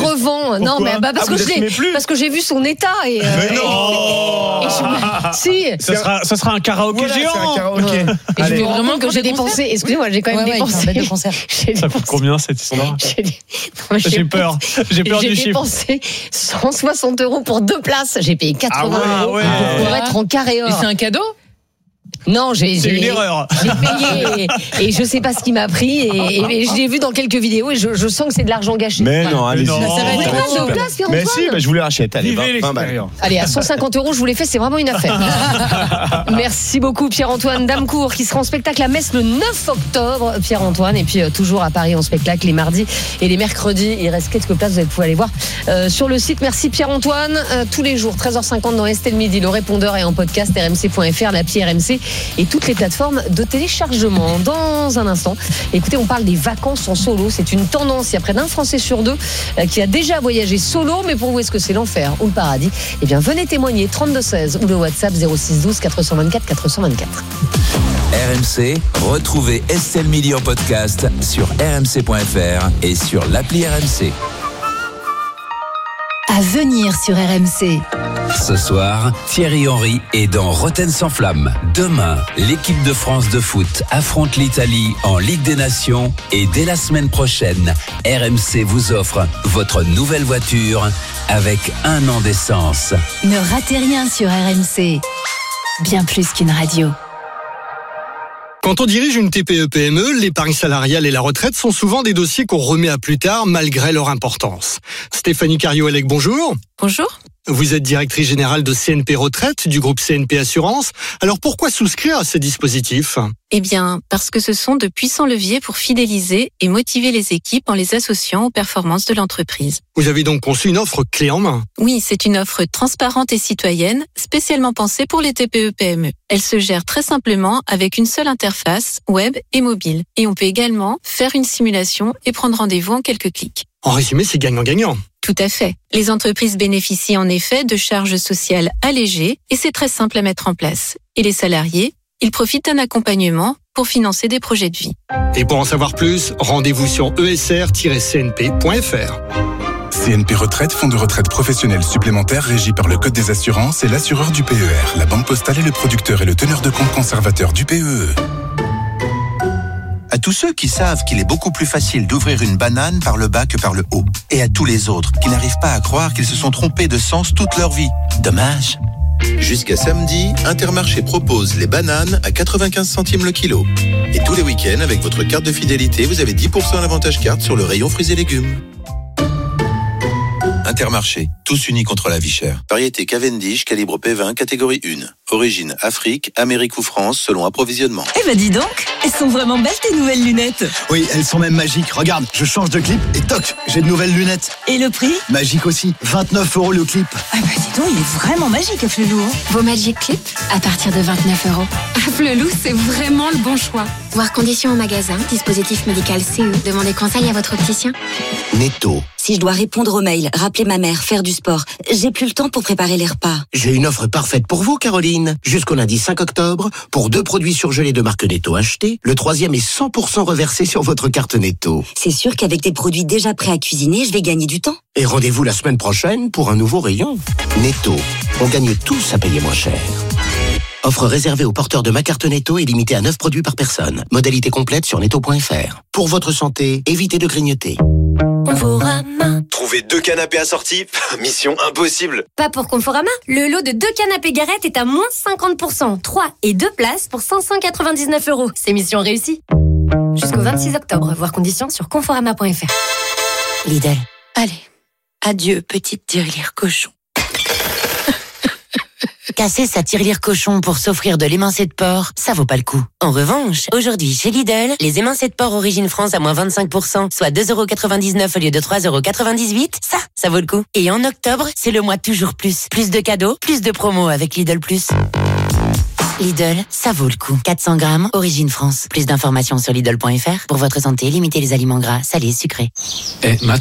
crevant. Non, mais parce que j'ai vu son état et. Mais non. Si. Ça sera un karaoké géant. Et je me rends compte que j'ai dépensé. Excusez-moi, j'ai quand même dépensé. Ça coûte combien cette histoire? J'ai peur. J'ai peur du chiffre. J'ai dépensé 160 € pour 2 places. J'ai payé 80 € pour être en carré or. Et c'est un cadeau? Non, c'est une erreur. J'ai payé et je sais pas ce qui m'a pris et je l'ai vu dans quelques vidéos et je sens que c'est de l'argent gâché. Mais non, allez-y. Ça va être de place, mais si, je vous les rachète. Allez, allez, à 150 €, je vous l'ai fait, c'est vraiment une affaire. Merci beaucoup Pierre-Antoine Damecourt qui sera en spectacle à Metz le 9 octobre. Pierre-Antoine, et puis toujours à Paris en spectacle les mardis et les mercredis. Il reste quelques places, vous allez pouvoir aller voir sur le site. Merci Pierre-Antoine. Tous les jours, 13h50 dans Estelle Midi, le répondeur est en podcast rmc.fr, l'appli RMC et toutes les plateformes de téléchargement. Dans un instant, écoutez, on parle des vacances en solo. C'est une tendance. Il y a près d'un Français sur 2 qui a déjà voyagé solo. Mais pour vous, est-ce que c'est l'enfer ou le paradis? Eh bien, venez témoigner 3216 ou le WhatsApp 0612 424 424. RMC, retrouvez Estelle Midi en podcast sur rmc.fr et sur l'appli RMC. À venir sur RMC. Ce soir, Thierry Henry est dans Rotten sans flamme. Demain, l'équipe de France de foot affronte l'Italie en Ligue des Nations. Et dès la semaine prochaine, RMC vous offre votre nouvelle voiture avec 1 an d'essence. Ne ratez rien sur RMC. Bien plus qu'une radio. Quand on dirige une TPE-PME, l'épargne salariale et la retraite sont souvent des dossiers qu'on remet à plus tard malgré leur importance. Stéphanie Cario-Elec, bonjour. Bonjour. Vous êtes directrice générale de CNP Retraite du groupe CNP Assurance. Alors pourquoi souscrire à ces dispositifs ? Eh bien, parce que ce sont de puissants leviers pour fidéliser et motiver les équipes en les associant aux performances de l'entreprise. Vous avez donc conçu une offre clé en main ? Oui, c'est une offre transparente et citoyenne, spécialement pensée pour les TPE-PME. Elle se gère très simplement avec une seule interface, web et mobile. Et on peut également faire une simulation et prendre rendez-vous en quelques clics. En résumé, c'est gagnant-gagnant. Tout à fait. Les entreprises bénéficient en effet de charges sociales allégées et c'est très simple à mettre en place. Et les salariés, ils profitent d'un accompagnement pour financer des projets de vie. Et pour en savoir plus, rendez-vous sur esr-cnp.fr. CNP Retraite, fonds de retraite professionnel supplémentaire régi par le Code des assurances et l'assureur du PER. La Banque Postale est le producteur et le teneur de compte conservateur du PEE. À tous ceux qui savent qu'il est beaucoup plus facile d'ouvrir une banane par le bas que par le haut. Et à tous les autres qui n'arrivent pas à croire qu'ils se sont trompés de sens toute leur vie. Dommage. Jusqu'à samedi, Intermarché propose les bananes à 95 centimes le kilo. Et tous les week-ends, avec votre carte de fidélité, vous avez 10% à l'avantage carte sur le rayon fruits et légumes. Intermarché, tous unis contre la vie chère. Variété Cavendish, calibre P20, catégorie 1. Origine Afrique, Amérique ou France, selon approvisionnement. Eh ben dis donc, elles sont vraiment belles tes nouvelles lunettes. Oui, elles sont même magiques. Regarde, je change de clip et toc, j'ai de nouvelles lunettes. Et le prix ? Magique aussi, 29 € le clip. Ah bah dis donc, il est vraiment magique, Afflelou. Vos Magic Clips, à partir de 29 €. Afflelou, c'est vraiment le bon choix. Voir conditions au magasin, dispositif médical CE. Demandez conseil à votre opticien. Netto. Si je dois répondre aux mails, rappeler ma mère, faire du sport, j'ai plus le temps pour préparer les repas. J'ai une offre parfaite pour vous, Caroline. Jusqu'au lundi 5 octobre, pour 2 produits surgelés de marque Netto achetés, le 3e est 100% reversé sur votre carte Netto. C'est sûr qu'avec des produits déjà prêts à cuisiner, je vais gagner du temps. Et rendez-vous la semaine prochaine pour un nouveau rayon. Netto, on gagne tous à payer moins cher. Offre réservée aux porteurs de ma carte Netto et limitée à 9 produits par personne. Modalité complète sur netto.fr. Pour votre santé, évitez de grignoter. Conforama. Trouver 2 canapés assortis, mission impossible. Pas pour Conforama. Le lot de 2 canapés Garrett est à moins 50%. 3 et 2 places pour 599 €. C'est mission réussie. Jusqu'au 26 octobre. Voir conditions sur conforama.fr. Lidl. Allez. Adieu, petite tirelire cochon. Casser sa tirelire cochon pour s'offrir de l'émincé de porc, ça vaut pas le coup. En revanche, aujourd'hui chez Lidl, les émincés de porc Origine France à moins 25%, soit 2,99 € au lieu de 3,98 €, ça vaut le coup. Et en octobre, c'est le mois toujours plus. Plus de cadeaux, plus de promos avec Lidl+. Lidl, ça vaut le coup. 400 grammes, Origine France. Plus d'informations sur Lidl.fr. Pour votre santé, limitez les aliments gras, salés, sucrés. Matt ?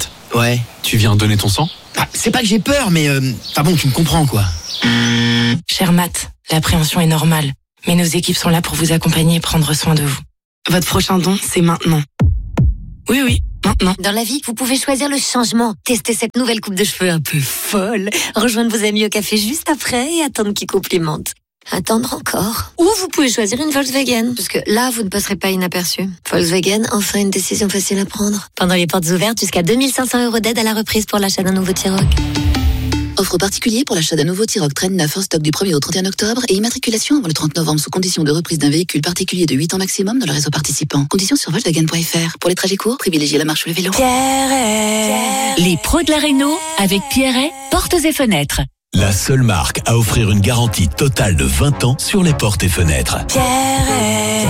Ouais. Tu viens donner ton sang ? C'est pas que j'ai peur, mais... bon, tu me comprends, quoi. Cher Matt, l'appréhension est normale. Mais nos équipes sont là pour vous accompagner et prendre soin de vous. Votre prochain don, c'est maintenant. Oui, Maintenant, dans la vie, vous pouvez choisir le changement. Testez cette nouvelle coupe de cheveux un peu folle. Rejoindre vos amis au café juste après et attendre qu'ils complimentent. Attendre encore. Ou vous pouvez choisir une Volkswagen, parce que là, vous ne passerez pas inaperçu. Volkswagen, enfin une décision facile à prendre. Pendant les portes ouvertes, jusqu'à 2500 € d'aide à la reprise pour l'achat d'un nouveau T-Roc. Offre particulière pour l'achat d'un nouveau T-Roc Traîne 9 en stock du 1er au 31 octobre et immatriculation avant le 30 novembre sous condition de reprise d'un véhicule particulier de 8 ans maximum dans le réseau participant. Conditions sur Volkswagen.fr. Pour les trajets courts, privilégiez la marche ou le vélo. Les pros de la Réno, avec Pierret, portes et fenêtres. La seule marque à offrir une garantie totale de 20 ans sur les portes et fenêtres. Pierret.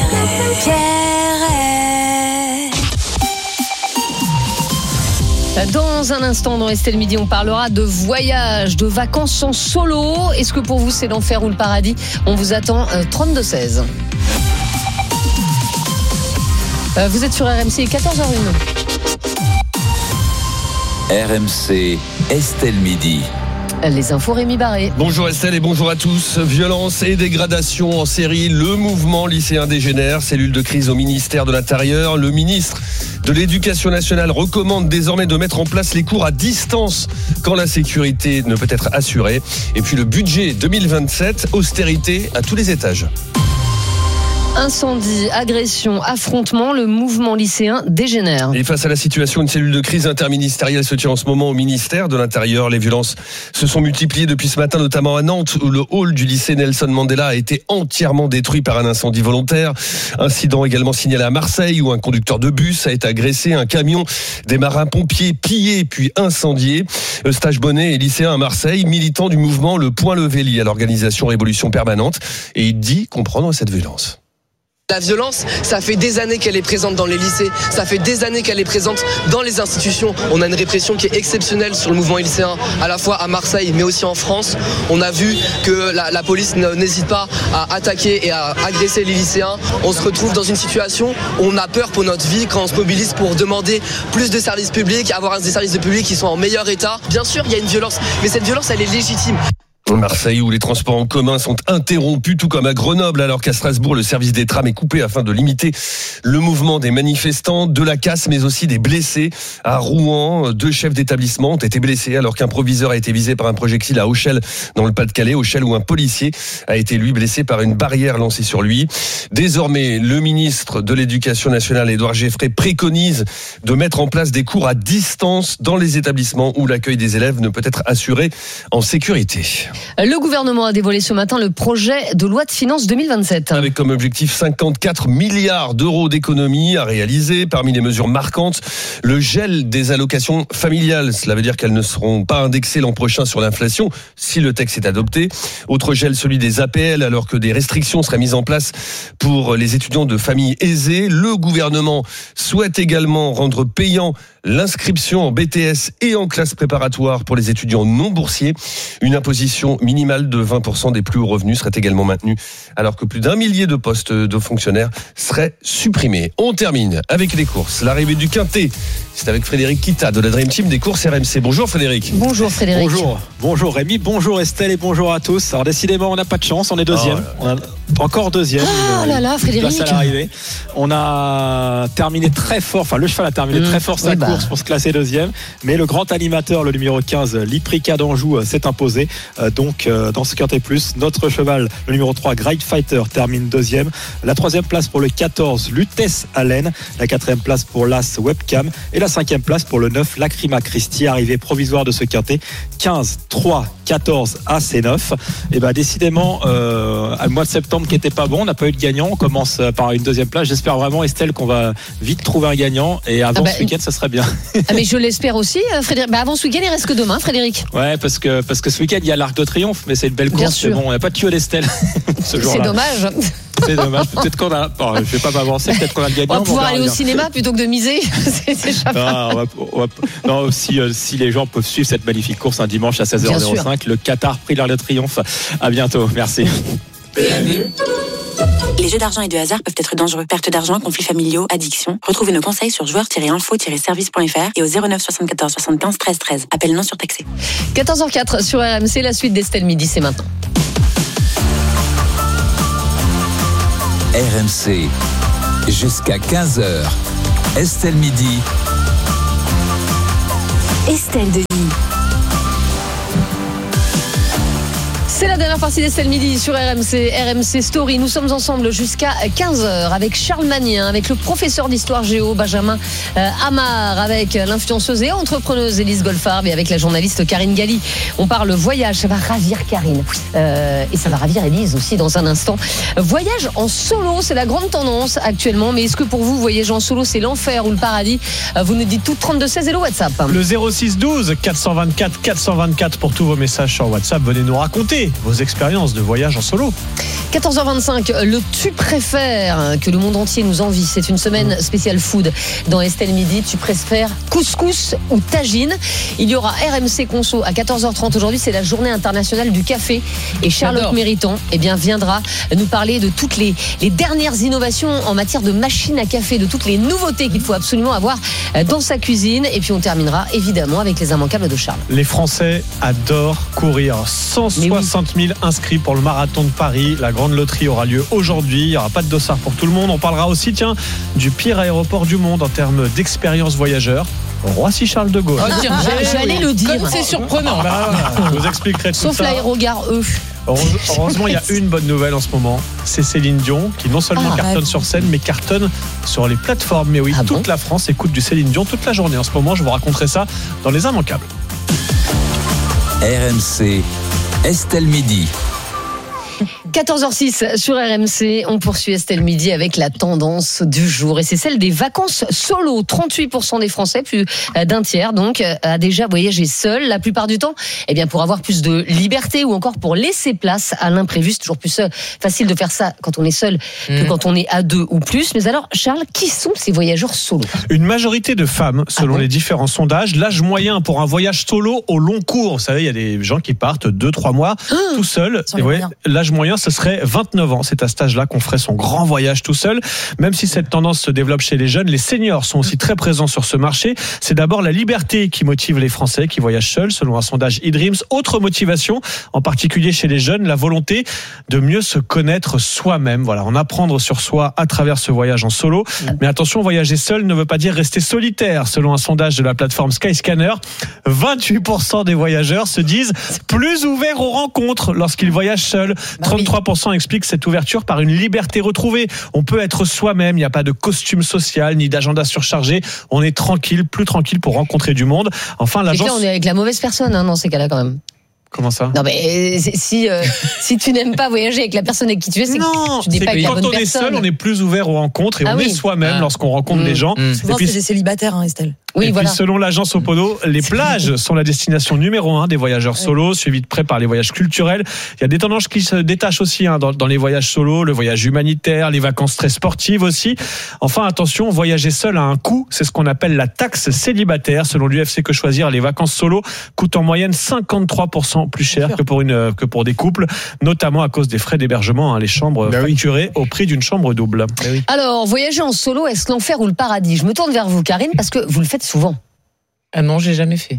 Dans un instant, dans Estelle Midi, on parlera de voyage, de vacances en solo. Est-ce que pour vous, c'est l'enfer ou le paradis ? On vous attend 32-16. Vous êtes sur RMC, 14h01. RMC, Estelle Midi. Les infos, Rémi Barré. Bonjour Estelle et bonjour à tous. Violence et dégradation en série, le mouvement lycéen dégénère, cellule de crise au ministère de l'Intérieur. Le ministre de l'Éducation nationale recommande désormais de mettre en place les cours à distance quand la sécurité ne peut être assurée. Et puis le budget 2027, austérité à tous les étages. Incendie, agression, affrontement, le mouvement lycéen dégénère. Et face à la situation, une cellule de crise interministérielle se tient en ce moment au ministère de l'Intérieur. Les violences se sont multipliées depuis ce matin, notamment à Nantes, où le hall du lycée Nelson Mandela a été entièrement détruit par un incendie volontaire. Incident également signalé à Marseille, où un conducteur de bus a été agressé, un camion des marins-pompiers pillé puis incendié. Eustache Bonnet est lycéen à Marseille, militant du mouvement Le Point Levé lié à l'organisation Révolution Permanente, et il dit comprendre cette violence. La violence, ça fait des années qu'elle est présente dans les lycées, ça fait des années qu'elle est présente dans les institutions. On a une répression qui est exceptionnelle sur le mouvement lycéen, à la fois à Marseille mais aussi en France. On a vu que la police n'hésite pas à attaquer et à agresser les lycéens. On se retrouve dans une situation où on a peur pour notre vie quand on se mobilise pour demander plus de services publics, avoir des services publics qui sont en meilleur état. Bien sûr, il y a une violence, mais cette violence, elle est légitime. Marseille, où les transports en commun sont interrompus, tout comme à Grenoble, alors qu'à Strasbourg, le service des trams est coupé afin de limiter le mouvement des manifestants, de la casse, mais aussi des blessés. À Rouen, 2 chefs d'établissement ont été blessés, alors qu'un proviseur a été visé par un projectile à Auchel, dans le Pas-de-Calais, Auchel, où un policier a été, lui, blessé par une barrière lancée sur lui. Désormais, le ministre de l'Éducation nationale, Édouard Geffray, préconise de mettre en place des cours à distance dans les établissements où l'accueil des élèves ne peut être assuré en sécurité. Le gouvernement a dévoilé ce matin le projet de loi de finances 2027. Avec comme objectif 54 milliards d'euros d'économies à réaliser. Parmi les mesures marquantes, le gel des allocations familiales. Cela veut dire qu'elles ne seront pas indexées l'an prochain sur l'inflation si le texte est adopté. Autre gel, celui des APL, alors que des restrictions seraient mises en place pour les étudiants de familles aisées. Le gouvernement souhaite également rendre payant l'inscription en BTS et en classe préparatoire pour les étudiants non boursiers. Une imposition minimale de 20% des plus hauts revenus serait également maintenue, alors que plus d'1 millier de postes de fonctionnaires seraient supprimés. On termine avec les courses. L'arrivée du Quintet, c'est avec Frédéric Kita de la Dream Team des courses RMC. Bonjour Frédéric. Bonjour Frédéric. Bonjour Rémi, bonjour Estelle et bonjour à tous. Alors décidément, on n'a pas de chance, on est deuxième. On a encore deuxième. Frédéric. À l'arrivée. On a terminé très fort, enfin le cheval a terminé très fort sa course pour se classer deuxième, mais le grand animateur, le numéro 15, Liprica d'Anjou, s'est imposé. Donc dans ce Quintet Plus, notre cheval, le numéro 3, Great Fighter, termine deuxième. La troisième place pour le 14, Lutèce Allen. La quatrième place pour l'As Webcam. Et la cinquième place pour le 9, Lacrima Christie, arrivée provisoire de ce Quintet. 15, 3, 14, As et 9. Et décidément, le mois de septembre qui était pas bon, on n'a pas eu de gagnant. On commence par une deuxième place. J'espère vraiment, Estelle, qu'on va vite trouver un gagnant. Et avant ce week-end, ça serait bien. Mais je l'espère aussi, Frédéric. Avant ce week-end, il reste que demain, Frédéric. Ouais, parce que ce week-end, il y a l'Arc de Triomphe, mais c'est une belle course. Mais bon, on n'a pas de tuyau d'Estelle ce jour-là. C'est dommage. C'est dommage. Peut-être qu'on a. Bon, je vais pas m'avancer. Peut-être qu'on a le gagnant. On va pouvoir aller au cinéma plutôt que de miser. C'est non, si les gens peuvent suivre cette magnifique course un dimanche à 16h05, le Qatar Prix de l'Arc de Triomphe. À bientôt. Merci. Les jeux d'argent et de hasard peuvent être dangereux. Perte d'argent, conflits familiaux, addiction. Retrouvez nos conseils sur joueurs-info-service.fr et au 09 74 75 13 13. Appel non surtaxé. 14h04 sur RMC, la suite d'Estelle Midi, c'est maintenant. RMC, jusqu'à 15h. Estelle Midi. Estelle Denis. C'est la dernière partie d'Estelle Midi sur RMC Story. Nous sommes ensemble jusqu'à 15h avec Charles Magnin, avec le professeur d'histoire géo Benjamin Amar, avec l'influenceuse et entrepreneuse Élise Goldfarb et avec la journaliste Karine Galli. On parle voyage, ça va ravir Karine et ça va ravir Élise aussi dans un instant. Voyage en solo, c'est la grande tendance actuellement, mais est-ce que pour vous, voyager en solo, c'est l'enfer ou le paradis? Vous nous dites tout 32-16 et le WhatsApp. Le 0612 424 424 pour tous vos messages sur WhatsApp. Venez nous raconter vos expériences de voyage en solo. 14h25, le tu préfères que le monde entier nous envie. C'est une semaine spéciale food dans Estelle Midi. Tu préfères couscous ou tagine? Il y aura RMC Conso à 14h30 aujourd'hui. C'est la journée internationale du café. Et Charlotte Mériton viendra nous parler de toutes les dernières innovations en matière de machines à café, de toutes les nouveautés qu'il faut absolument avoir dans sa cuisine. Et puis on terminera évidemment avec les immanquables de Charles. Les Français adorent courir. 160 000 inscrits pour le marathon de Paris. La grande loterie aura lieu aujourd'hui. Il n'y aura pas de dossard pour tout le monde. On parlera aussi, du pire aéroport du monde en termes d'expérience voyageur. Roissy-Charles de Gaulle. J'allais le dire. Comme c'est surprenant. Je vous expliquerai tout ça. Sauf l'aérogare, Heureusement, il y a une bonne nouvelle en ce moment. C'est Céline Dion qui non seulement cartonne sur scène, mais cartonne sur les plateformes. Mais oui, toute la France écoute du Céline Dion toute la journée. En ce moment, je vous raconterai ça dans Les Immanquables. RMC, Estelle Midi. 14h06 sur RMC, on poursuit Estelle Midi avec la tendance du jour et c'est celle des vacances solo. 38% des Français, plus d'un tiers donc, a déjà voyagé seul. La plupart du temps, pour avoir plus de liberté ou encore pour laisser place à l'imprévu. C'est toujours plus facile de faire ça quand on est seul que quand on est à deux ou plus. Mais alors, Charles, qui sont ces voyageurs solo? Une majorité de femmes, selon les différents sondages. L'âge moyen pour un voyage solo au long cours, vous savez, il y a des gens qui partent 2-3 mois tout seuls. L'âge moyen, ce serait 29 ans. C'est à cet âge-là qu'on ferait son grand voyage tout seul. Même si cette tendance se développe chez les jeunes, les seniors sont aussi très présents sur ce marché. C'est d'abord la liberté qui motive les Français qui voyagent seuls, selon un sondage eDreams. Autre motivation, en particulier chez les jeunes, la volonté de mieux se connaître soi-même. Voilà, en apprendre sur soi à travers ce voyage en solo. Mais attention, voyager seul ne veut pas dire rester solitaire. Selon un sondage de la plateforme Skyscanner, 28% des voyageurs se disent plus ouverts aux rencontres lorsqu'ils voyagent seuls. 33% expliquent cette ouverture par une liberté retrouvée. On peut être soi-même, il n'y a pas de costume social ni d'agenda surchargé. On est tranquille, plus tranquille pour rencontrer du monde. Enfin, l'agence... on est avec la mauvaise personne dans ces cas-là quand même. Comment ça? Non mais si tu n'aimes pas voyager avec la personne avec qui tu es, c'est que tu n'es pas avec la bonne personne. Quand on est seul, on est plus ouvert aux rencontres et on est soi-même lorsqu'on rencontre des gens. Souvent, c'est des célibataires, Estelle. Oui, puis selon l'agence Opodo, les plages sont la destination numéro 1 des voyageurs solos, suivis de près par les voyages culturels. Il y a des tendances qui se détachent aussi dans les voyages solos, le voyage humanitaire, les vacances très sportives aussi. Enfin, attention, voyager seul a un coût, c'est ce qu'on appelle la taxe célibataire. Selon l'UFC Que Choisir, les vacances solo coûtent en moyenne 53% plus cher que pour des couples, notamment à cause des frais d'hébergement, les chambres facturées au prix d'une chambre double. Alors, voyager en solo, est-ce l'enfer ou le paradis? Je me tourne vers vous, Karine, parce que vous le faites souvent. Ah non, j'ai jamais fait.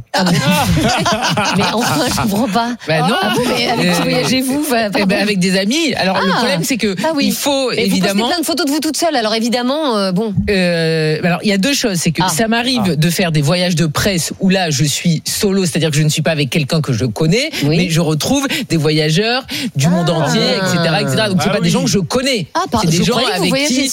Mais enfin, je comprends pas. Non. Mais avec qui voyagez-vous? Avec des amis. Alors le problème, c'est que il faut évidemment. Vous postez plein de photos de vous toute seule. Alors évidemment, alors il y a deux choses, c'est que ça m'arrive de faire des voyages de presse où là je suis solo, c'est-à-dire que je ne suis pas avec quelqu'un que je connais, mais je retrouve des voyageurs du monde entier, etc. Donc c'est pas des gens que je connais. C'est des gens avec qui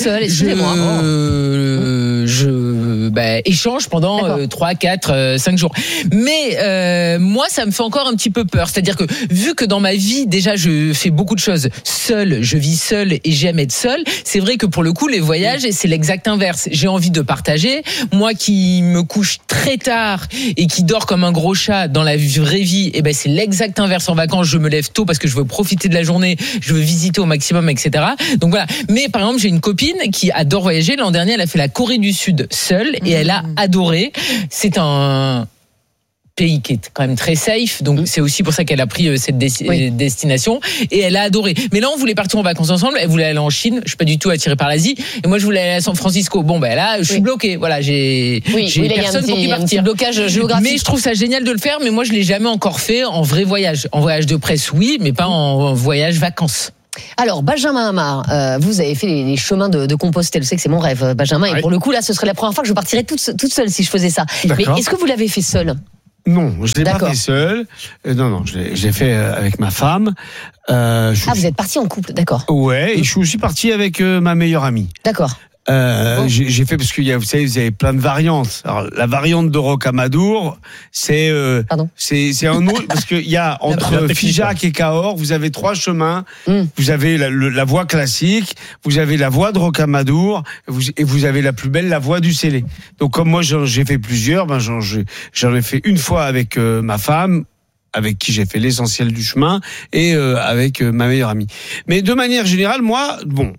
je échange pendant 3, 4, 5 jours. Mais moi, ça me fait encore un petit peu peur. C'est-à-dire que vu que dans ma vie, déjà, je fais beaucoup de choses seule, je vis seule et j'aime être seule, c'est vrai que pour le coup, les voyages, c'est l'exact inverse. J'ai envie de partager. Moi qui me couche très tard et qui dors comme un gros chat dans la vraie vie, c'est l'exact inverse en vacances. Je me lève tôt parce que je veux profiter de la journée, je veux visiter au maximum, etc. Donc voilà. Mais par exemple, j'ai une copine qui adore voyager. L'an dernier, elle a fait la Corée du Sud seule et elle a adoré. C'est un pays qui est quand même très safe, donc c'est aussi pour ça qu'elle a pris cette destination et elle a adoré. Mais là, on voulait partir en vacances ensemble. Elle voulait aller en Chine. Je suis pas du tout attirée par l'Asie et moi je voulais aller à San Francisco. Là, je suis bloquée. Voilà, j'ai personne pour qui partir. Blocage géographique. Mais je trouve ça génial de le faire. Mais moi, je l'ai jamais encore fait en vrai voyage. En voyage de presse, oui, mais pas en voyage vacances. Alors, Benjamin Amar, vous avez fait les chemins de Compostelle. Je sais que c'est mon rêve, Benjamin. Et pour le coup, là, ce serait la première fois que je partirais toute seule si je faisais ça. Mais est-ce que vous l'avez fait seul? Non, je l'ai pas fait seul. Non, je l'ai fait avec ma femme. Vous êtes parti en couple, d'accord. Ouais, et je suis aussi parti avec ma meilleure amie. D'accord. J'ai fait parce qu'il y a, vous savez, vous avez plein de variantes. Alors, la variante de Rocamadour, c'est un autre parce qu'il y a entre Figeac et Cahors, vous avez 3 chemins. Vous avez la voie classique, vous avez la voie de Rocamadour, et vous avez la plus belle, la voie du Célé. Donc comme moi j'ai fait plusieurs, j'en ai fait une fois avec ma femme, avec qui j'ai fait l'essentiel du chemin, et avec ma meilleure amie. Mais de manière générale, moi,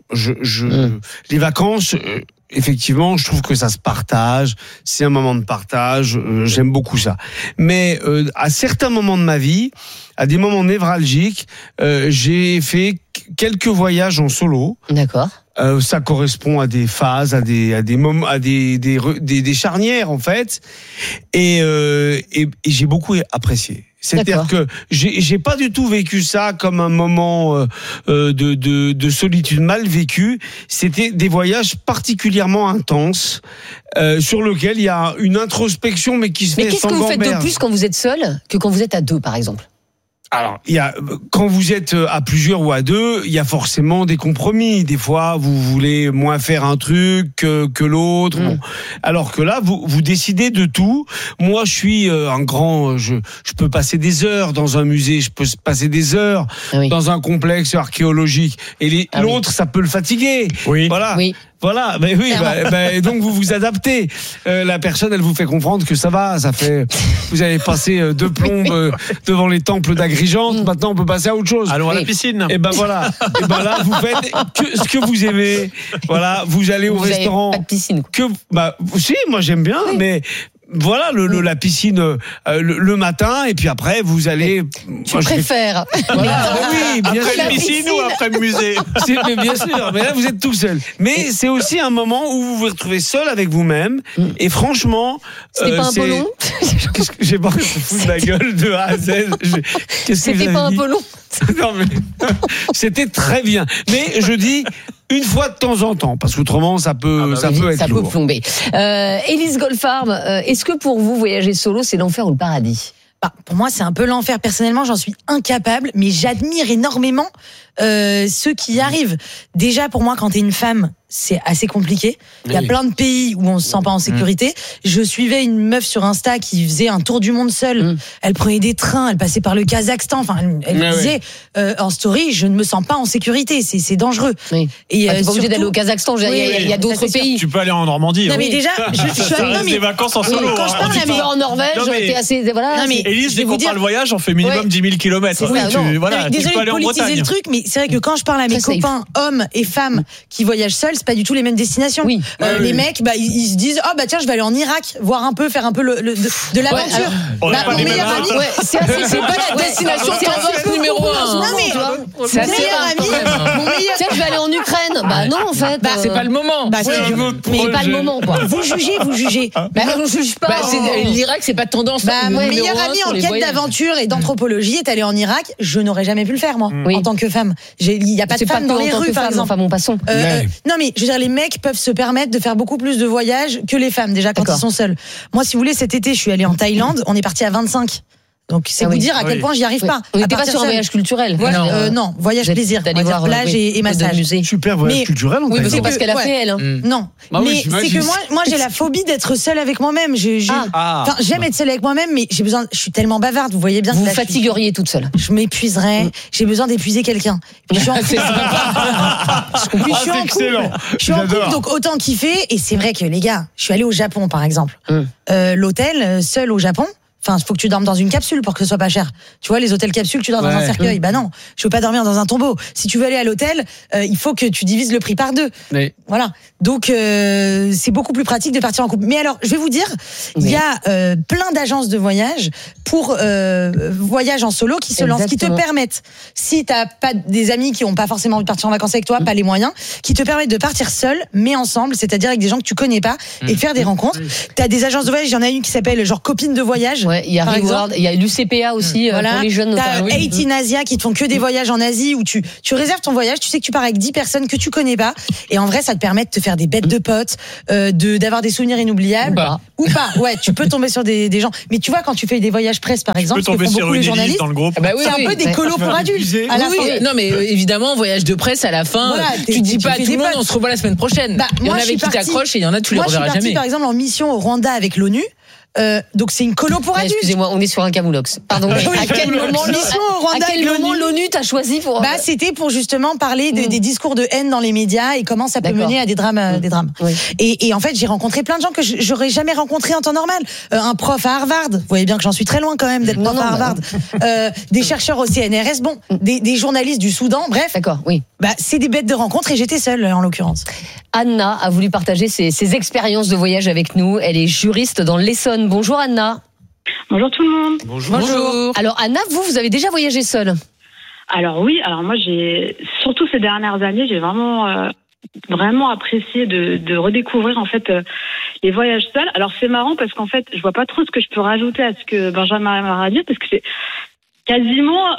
les vacances, effectivement, je trouve que ça se partage. C'est un moment de partage. J'aime beaucoup ça. Mais à certains moments de ma vie, à des moments névralgiques, j'ai fait quelques voyages en solo. D'accord. Ça correspond à des phases, à des moments, à des charnières en fait, et j'ai beaucoup apprécié. C'est-à-dire que j'ai pas du tout vécu ça comme un moment de solitude mal vécu. C'était des voyages particulièrement intenses sur lesquels il y a une introspection, mais qui se fait sans Mais qu'est-ce que vous faites gamberge. de plus quand vous êtes seul que quand vous êtes à 2, par exemple? Alors, quand vous êtes à plusieurs ou à 2, il y a forcément des compromis. Des fois, vous voulez moins faire un truc que l'autre. Bon. Alors que là, vous décidez de tout. Moi, je suis un grand. Je peux passer des heures dans un musée. Je peux passer des heures dans un complexe archéologique. Et l'autre, ça peut le fatiguer. Oui. Voilà. Oui. Voilà, mais oui, donc vous vous adaptez. La personne, elle vous fait comprendre que ça va, vous avez passé 2 plombes devant les temples d'Agrigente. Maintenant, on peut passer à autre chose. Allons à la piscine. Et ben voilà. Et ben là, vous faites ce que vous aimez. Voilà, vous allez au restaurant. Pas de piscine. Si, moi j'aime bien, mais. Voilà la piscine le matin, et puis après vous allez. Tu préfères. Oui, bien après sûr. la piscine ou après le musée. Mais bien sûr, mais là vous êtes tout seul. Mais c'est aussi un moment où vous vous retrouvez seul avec vous-même. Et franchement, c'était pas un peu long. J'ai pas foutu de la gueule de A à Z. C'était pas un peu long. Non mais c'était très bien. Mais je dis. Une fois de temps en temps, parce qu'autrement ça peut être lourd. Ça peut plomber. Élise Goldfarb, est-ce que pour vous voyager solo c'est l'enfer ou le paradis? Pour moi, c'est un peu l'enfer. Personnellement, j'en suis incapable, mais j'admire énormément ceux qui y arrivent. Déjà, pour moi, quand t'es une femme, c'est assez compliqué. Il y a plein de pays où on se sent pas en sécurité. Je suivais une meuf sur Insta qui faisait un tour du monde seule. Elle prenait des trains, elle passait par le Kazakhstan. Enfin, elle disait en story, je ne me sens pas en sécurité. C'est dangereux. Oui. Et t'es pas obligé d'aller au Kazakhstan. Il y a d'autres pays. Tu peux aller en Normandie. Non mais déjà, des vacances en solo. Quand je parle tu vas en Norvège, t'es assez. Voilà. Élise, dès qu'on parle voyage, on fait minimum 10 000 km. Tu peux aller en Bretagne. Le truc, mais c'est vrai que quand je parle à mes copains, hommes et femmes qui voyagent seuls, c'est pas du tout les mêmes destinations. Les mecs, ils se disent, tiens, je vais aller en Irak, voir un peu, faire un peu de l'aventure. Mon meilleur ami, c'est pas la destination numéro 1. Non mais, c'est assez mon meilleur. Tiens, je vais aller en Ukraine. Bah non, en fait. C'est pas le moment. Mais pas le moment, quoi. Vous jugez. On juge pas. L'Irak, c'est pas tendance. Mon meilleur ami en quête d'aventure et d'anthropologie est allé en Irak. Je n'aurais jamais pu le faire, moi, en tant que femme. Il y a pas de femme dans les rues, par exemple. Enfin, bon, passons. Non, mais je veux dire, les mecs peuvent se permettre de faire beaucoup plus de voyages que les femmes, déjà, quand ils sont seuls. Moi, si vous voulez, cet été, je suis allée en Thaïlande. On est parti à 25. Donc, c'est vous dire à quel point j'y arrive pas. On n'était pas sur un voyage culturel. Non, voyage plaisir. D'aller voir plage et massage. Super voyage culturel. Oui, mais c'est parce qu'elle a fait, elle. Non. Mais c'est que moi, j'ai la phobie d'être seule avec moi-même. J'aime être seule avec moi-même, mais j'ai besoin. Je suis tellement bavarde. Vous voyez bien. Vous fatigueriez toute seule. Je m'épuiserais. J'ai besoin d'épuiser quelqu'un. Je suis en couple. Je suis en couple, donc autant kiffer. Et c'est vrai que les gars, je suis allée au Japon, par exemple. L'hôtel seul au Japon. Enfin, il faut que tu dormes dans une capsule pour que ce soit pas cher. Tu vois, les hôtels capsules, tu dors dans un cercueil. Bah non, je veux pas dormir dans un tombeau. Si tu veux aller à l'hôtel, il faut que tu divises le prix par 2. Oui. Voilà. Donc, c'est beaucoup plus pratique de partir en couple. Mais alors, je vais vous dire, il y a plein d'agences de voyage pour voyage en solo qui se lancent, qui te permettent, si t'as pas des amis qui ont pas forcément envie de partir en vacances avec toi, pas les moyens, qui te permettent de partir seul, mais ensemble, c'est-à-dire avec des gens que tu connais pas et de faire des rencontres. T'as des agences de voyage, il y en a une qui s'appelle genre Copine de voyage. Ouais, il y a Reward, il y a l'UCPA aussi pour les jeunes notamment. T'as 18 Asia qui te font que des voyages en Asie où tu réserves ton voyage, tu sais que tu pars avec 10 personnes que tu connais pas et en vrai ça te permet de te faire des bêtes de potes, d'avoir des souvenirs inoubliables ou pas. Ouais, tu peux tomber sur des gens, mais tu vois quand tu fais des voyages presse par exemple, tu peux tomber sur une journaliste dans le groupe. C'est un peu des colos pour adultes. À la fin. Non mais évidemment voyage de presse à la fin, tu dis pas à tout le monde on se revoit la semaine prochaine. Il y en a avec qui t'accrochent et il y en a tu les reverras jamais. Moi je suis partie par exemple en mission au Rwanda avec l'ONU. Donc c'est une colo pour adultes. Excusez-moi, on est sur un camoulox. Pardon. À quel moment l'ONU t'a choisi pour c'était pour justement parler des discours de haine dans les médias et comment ça peut mener à des drames. Oui. Et en fait, j'ai rencontré plein de gens que j'aurais jamais rencontrés en temps normal. Un prof à Harvard, vous voyez bien que j'en suis très loin quand même d'être prof à Harvard. Des chercheurs au CNRS, des journalistes du Soudan, bref. D'accord, oui. C'est des bêtes de rencontre et j'étais seule en l'occurrence. Anna a voulu partager ses expériences de voyage avec nous. Elle est juriste dans l'Essonne. Bonjour Anna. Bonjour tout le monde. Bonjour. Alors Anna, vous avez déjà voyagé seule? Alors oui, moi j'ai surtout ces dernières années, j'ai vraiment apprécié de redécouvrir en fait les voyages seuls. Alors c'est marrant parce qu'en fait, je vois pas trop ce que je peux rajouter à ce que Benjamin m'a dit parce que c'est quasiment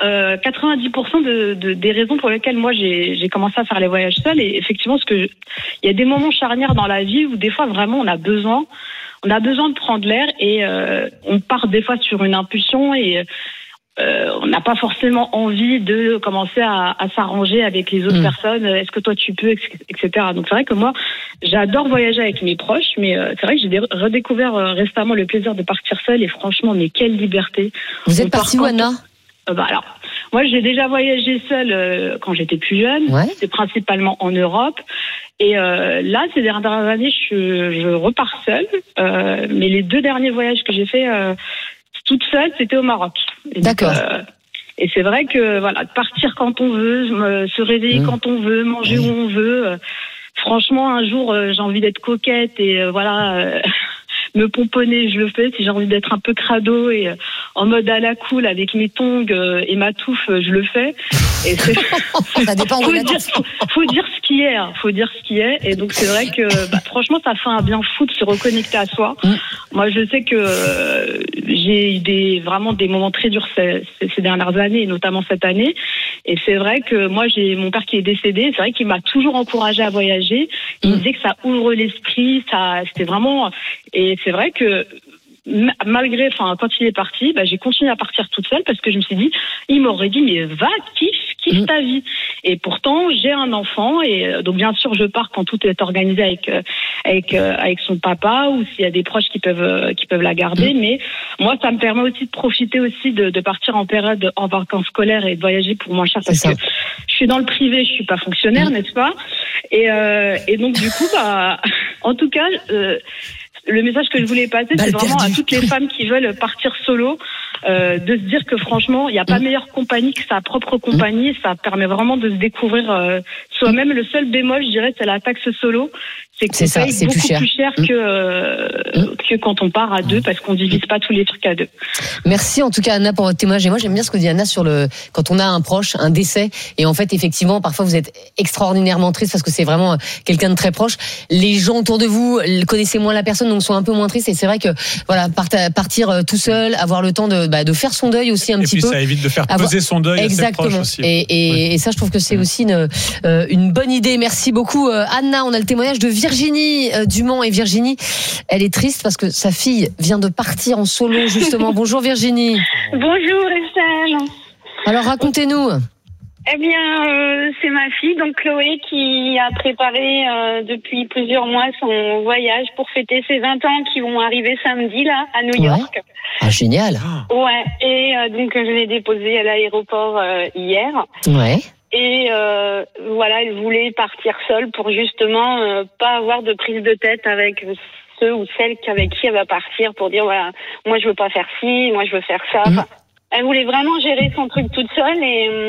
90% des raisons pour lesquelles moi j'ai commencé à faire les voyages seuls. Et effectivement, il y a des moments charnières dans la vie où des fois vraiment on a besoin de prendre l'air et on part des fois sur une impulsion et on n'a pas forcément envie de commencer à s'arranger avec les autres personnes. Est-ce que toi tu peux, etc. Donc c'est vrai que moi j'adore voyager avec mes proches, mais c'est vrai que j'ai redécouvert récemment le plaisir de partir seule et franchement, mais quelle liberté. Vous êtes partie où Anna? Alors, moi j'ai déjà voyagé seule quand j'étais plus jeune. C'était principalement en Europe. Et là, ces dernières années, je repars seule. Mais les 2 derniers voyages que j'ai fait toute seule, c'était au Maroc. D'accord. Et c'est vrai que partir quand on veut, se réveiller quand on veut, manger où on veut. Franchement, un jour, j'ai envie d'être coquette et me pomponner, je le fais. Si j'ai envie d'être un peu crado et en mode à la cool avec mes tongs et ma touffe, je le fais. Et ça dépend. Faut dire ce qui est. Faut dire ce qui est. Et donc c'est vrai que franchement, ça fait un bien fou de se reconnecter à soi. Moi, je sais que j'ai eu vraiment des moments très durs ces dernières années, et notamment cette année. Et c'est vrai que moi, j'ai mon père qui est décédé. C'est vrai qu'il m'a toujours encouragé à voyager. Il me disait que ça ouvre l'esprit. C'était vraiment. Et c'est vrai que malgré, quand il est parti, j'ai continué à partir toute seule parce que je me suis dit, il m'aurait dit, mais va, kiffe ta vie. Et pourtant, j'ai un enfant et donc bien sûr, je pars quand tout est organisé avec son papa ou s'il y a des proches qui peuvent la garder. Mais moi, ça me permet aussi de profiter aussi de partir en période en vacances scolaires et de voyager pour moins cher parce que je suis dans le privé, je suis pas fonctionnaire, n'est-ce pas? Et donc du coup, en tout cas. Le message que je voulais passer, c'est vraiment à toutes les femmes qui veulent partir solo, de se dire que franchement, il n'y a pas meilleure compagnie que sa propre compagnie. Ça permet vraiment de se découvrir soi-même. Le seul bémol, je dirais, c'est la taxe solo. C'est qu'on paye beaucoup plus cher que quand on part à 2 parce qu'on divise pas tous les trucs à 2. Merci en tout cas Anna pour votre témoignage. Et moi j'aime bien ce que dit Anna sur quand on a un proche, un décès. Et en fait effectivement parfois vous êtes extraordinairement triste parce que c'est vraiment quelqu'un de très proche. Les gens autour de vous connaissaient moins la personne donc sont un peu moins tristes. Et c'est vrai que partir tout seul, avoir le temps de faire son deuil aussi un petit peu. Et puis ça évite de faire peser son deuil à ses proches aussi. Et ça je trouve que c'est aussi une bonne idée. Merci beaucoup Anna. On a le témoignage de Virginie Dumont et Virginie, elle est triste parce que sa fille vient de partir en solo justement. Bonjour Virginie. Bonjour Estelle. Alors racontez-nous. Eh bien, c'est ma fille, donc Chloé, qui a préparé depuis plusieurs mois son voyage pour fêter ses 20 ans qui vont arriver samedi là à New York. Ah génial. Ouais. Et donc je l'ai déposée à l'aéroport hier. Ouais. Et elle voulait partir seule pour justement pas avoir de prise de tête avec ceux ou celles avec qui elle va partir pour dire voilà, moi je veux pas faire ci, moi je veux faire ça. Enfin, elle voulait vraiment gérer son truc toute seule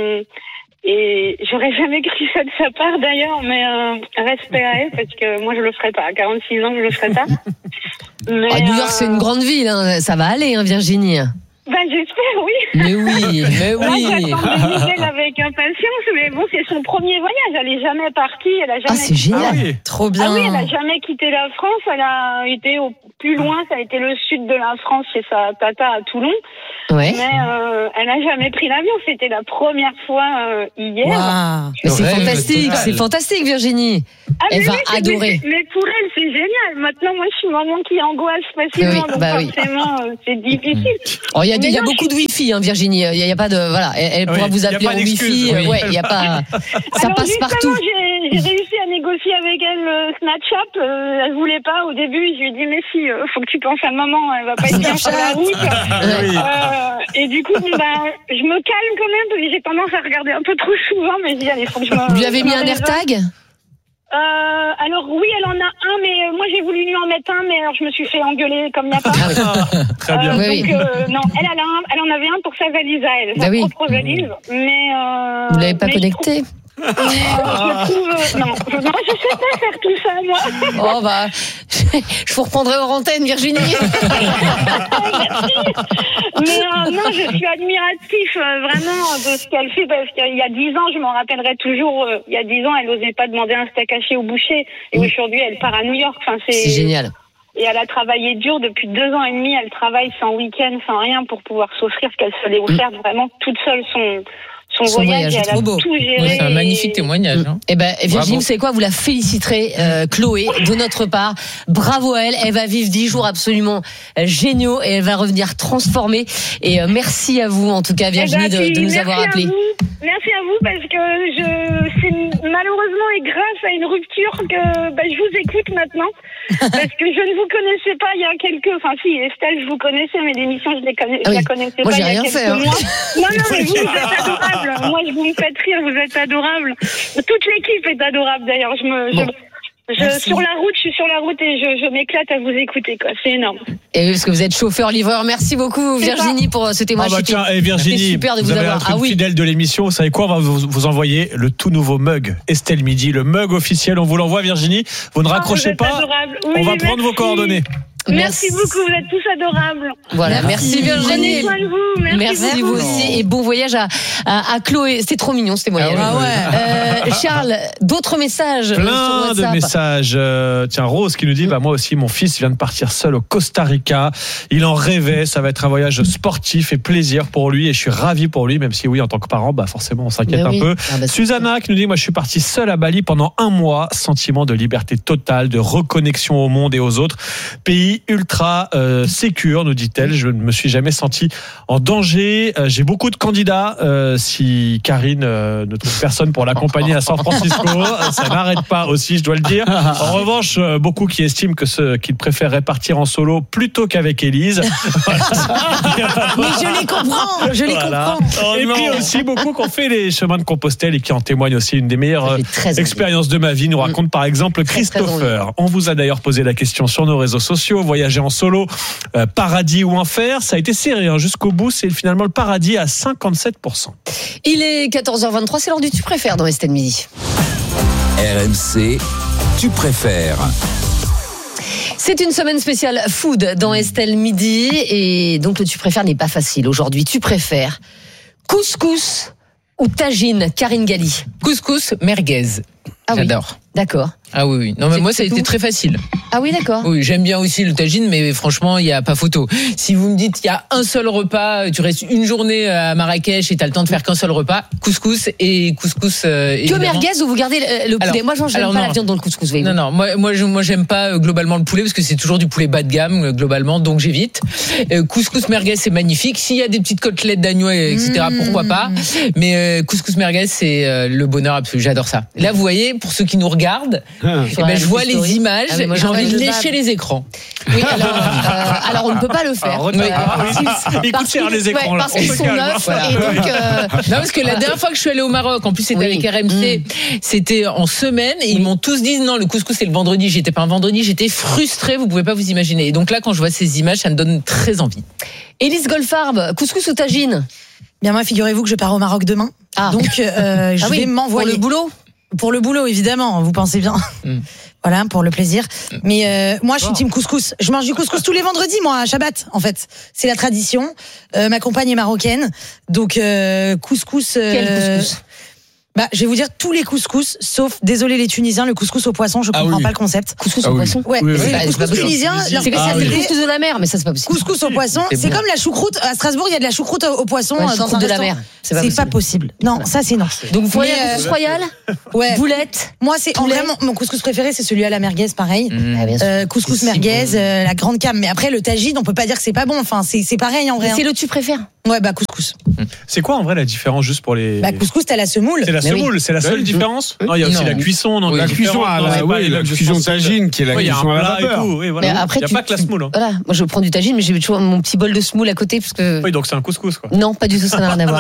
et j'aurais jamais cru ça de sa part d'ailleurs, mais respect à elle parce que moi je le ferais pas. À 46 ans je le ferais pas. Mais New York c'est une grande ville, hein. Ça va aller hein, Virginie. J'espère, oui. Mais oui. J'attends des nouvelles avec impatience, mais bon, c'est son premier voyage. Elle est jamais partie, elle a jamais. C'est génial. Trop bien. Ah oui, elle a jamais quitté la France. Elle a été au plus loin, ça a été le sud de la France, chez sa tata à Toulon. Ouais. Mais elle n'a jamais pris l'avion. C'était la première fois hier. Wow. C'est fantastique, Virginie. Elle va adorer. Mais pour elle, c'est génial. Maintenant, moi, je suis maman qui angoisse facilement, donc forcément, c'est difficile. Il y a beaucoup de Wi-Fi, hein, Virginie. Il y a pas de elle pourra vous appeler en Wi-Fi. Il y a pas. Ça passe partout. J'ai réussi à négocier avec elle le Snapchat. Elle voulait pas au début. Je lui ai dit mais si, faut que tu penses à maman. Elle va pas être bien sur la route. Et du coup, je me calme quand même parce que j'ai tendance à regarder un peu trop souvent. Mais je dis allez, faut que je me. Vous lui avez mis un AirTag? Alors oui, elle en a un, mais moi j'ai voulu lui en mettre un, mais alors je me suis fait engueuler comme il n'y a pas. Très bien. Donc non, elle en avait un pour sa valise à elle, sa propre valise, mais vous l'avez pas connecté? Je trouve non, je sais pas faire tout ça moi. Je vous reprendrai hors antenne, Virginie. Mais non, je suis admiratif vraiment de ce qu'elle fait, parce qu'il y a 10 ans, je m'en rappellerai toujours. Il y a 10 ans, elle n'osait pas demander un steak haché au boucher, et aujourd'hui, elle part à New York. Enfin, c'est génial. Et elle a travaillé dur depuis 2 ans et demi. Elle travaille sans week-end, sans rien, pour pouvoir s'offrir ce qu'elle se l'est offert vraiment toute seule son voyage, elle trop a beau. tout géré. C'est un magnifique témoignage. Hein. Virginie, vous savez quoi, vous la féliciterez, Chloé, de notre part. Bravo à elle. Elle va vivre 10 jours absolument géniaux et elle va revenir transformée. Et merci à vous, en tout cas, Virginie, de nous avoir appelés. Merci à vous, parce que c'est malheureusement et grâce à une rupture que je vous écoute maintenant. Parce que je ne vous connaissais pas il y a enfin si, Estelle, je vous connaissais, mais l'émission, je la connaissais pas il y a quelques mois. Non, mais vous êtes adorable. Moi, vous me faites rire, vous êtes adorable. Toute l'équipe est adorable, d'ailleurs. Je suis sur la route et je m'éclate à vous écouter, quoi. C'est énorme. Et parce que vous êtes chauffeur-livreur. Merci beaucoup, Virginie, pour ce témoignage. Tiens, Virginie, super de vous avez avoir. un truc fidèle de l'émission. Vous savez quoi? On va vous envoyer le tout nouveau mug Estelle Midi, le mug officiel. On vous l'envoie, Virginie. Vous ne raccrochez pas. Oui, on va prendre vos coordonnées. Merci beaucoup, vous êtes tous adorables. Voilà, merci Virginie. Prenez soin de vous. Merci vous aussi, et bon voyage à Chloé. C'était trop mignon ce témoignage. Charles, d'autres messages? Plein de messages. Tiens, Rose qui nous dit moi aussi, mon fils vient de partir seul au Costa Rica. Il en rêvait. Ça va être un voyage sportif et plaisir pour lui, et je suis ravi pour lui, même si oui, en tant que parent, forcément on s'inquiète un peu. Susanna qui nous dit moi je suis partie seule à Bali pendant 1 mois. Sentiment de liberté totale, de reconnexion au monde et aux autres. Pays ultra sécure, nous dit-elle. Je ne me suis jamais senti en danger. J'ai beaucoup de candidats. Si Karine ne trouve personne pour l'accompagner à San Francisco, ça n'arrête pas aussi, je dois le dire. En revanche, beaucoup qui estiment qu'ils préféreraient partir en solo plutôt qu'avec Élise. Mais je les comprends. Et puis aussi beaucoup qui ont fait les chemins de Compostelle et qui en témoignent aussi. Une des meilleures expériences de ma vie, nous raconte par exemple Christopher. On vous a d'ailleurs posé la question sur nos réseaux sociaux. Voyager en solo, paradis ou enfer, ça a été serré jusqu'au bout. C'est finalement le paradis à 57%. Il est 14h23, c'est l'heure du Tu préfères dans Estelle Midi. RMC, Tu préfères. C'est une semaine spéciale food dans Estelle Midi, et donc le Tu préfères n'est pas facile aujourd'hui. Tu préfères couscous ou tagine, Karine Galli? Couscous merguez. J'adore. D'accord. Ah oui. Non, mais moi, ça a été très facile. Ah oui, d'accord. Oui, j'aime bien aussi le tagine, mais franchement, il n'y a pas photo. Si vous me dites, il y a un seul repas, tu restes une journée à Marrakech et tu as le temps de faire qu'un seul repas, couscous et couscous. Que merguez ou vous gardez le poulet? Moi, j'aime pas la viande dans le couscous. Non, moi, j'aime pas globalement le poulet parce que c'est toujours du poulet bas de gamme, globalement, donc j'évite. Couscous merguez, c'est magnifique. S'il y a des petites côtelettes d'agneau, etc., pourquoi pas. Mais couscous merguez, c'est le bonheur absolu. J'adore ça. Là, vous voyez, pour ceux qui nous regardent, je vois les images, j'ai envie de lécher les écrans. Oui, alors on ne peut pas le faire. Il coûte cher les écrans là. Parce qu'ils sont neufs. Et donc, non, parce que la dernière fois que je suis allée au Maroc, en plus c'était avec RMC, c'était en semaine, et ils m'ont tous dit non, le couscous c'est le vendredi. J'étais pas un vendredi, j'étais frustrée, vous pouvez pas vous imaginer. Et donc là, quand je vois ces images, ça me donne très envie. Élise Goldfarb, couscous ou tagine? Bien, moi, figurez-vous que je pars au Maroc demain. Donc je vais m'envoyer. Pour le boulot? Pour le boulot, évidemment, vous pensez bien. Voilà, pour le plaisir. Mais moi, je suis team couscous. Je mange du couscous tous les vendredis, moi, à Shabbat, en fait. C'est la tradition. Ma compagne est marocaine, donc couscous. Quel couscous? Je vais vous dire tous les couscous, sauf, désolé les Tunisiens, le couscous au poisson, je comprends pas le concept. Couscous au poisson? Ouais, oui. Le couscous tunisien, c'est le couscous de la mer, mais ça c'est pas possible. Couscous au poisson, c'est comme la choucroute. À Strasbourg, il y a de la choucroute au poisson dans un restaurant. De la mer. C'est pas possible. Non, ça c'est non. Donc vous prenez un couscous royal? Ouais. Boulette? Moi, c'est vraiment mon couscous préféré, c'est celui à la merguez, pareil. Couscous merguez, la grande cam. Mais après, le tagine, on peut pas dire que c'est pas bon. Enfin, c'est pareil en vrai. C'est le tu préfères? Ouais, couscous. C'est quoi en vrai la différence juste pour les. Couscous, t'as la semoule. C'est la semoule, c'est la seule différence? Non, il y a aussi la cuisson. La cuisson la cuisson tagine qui est la cuisson à la vapeur. Mais après, il n'y a pas que la semoule. Voilà, moi je prends du tagine, mais j'ai toujours mon petit bol de semoule à côté. Parce que... Oui, donc c'est un couscous quoi. Non, pas du tout, ça n'a rien à voir.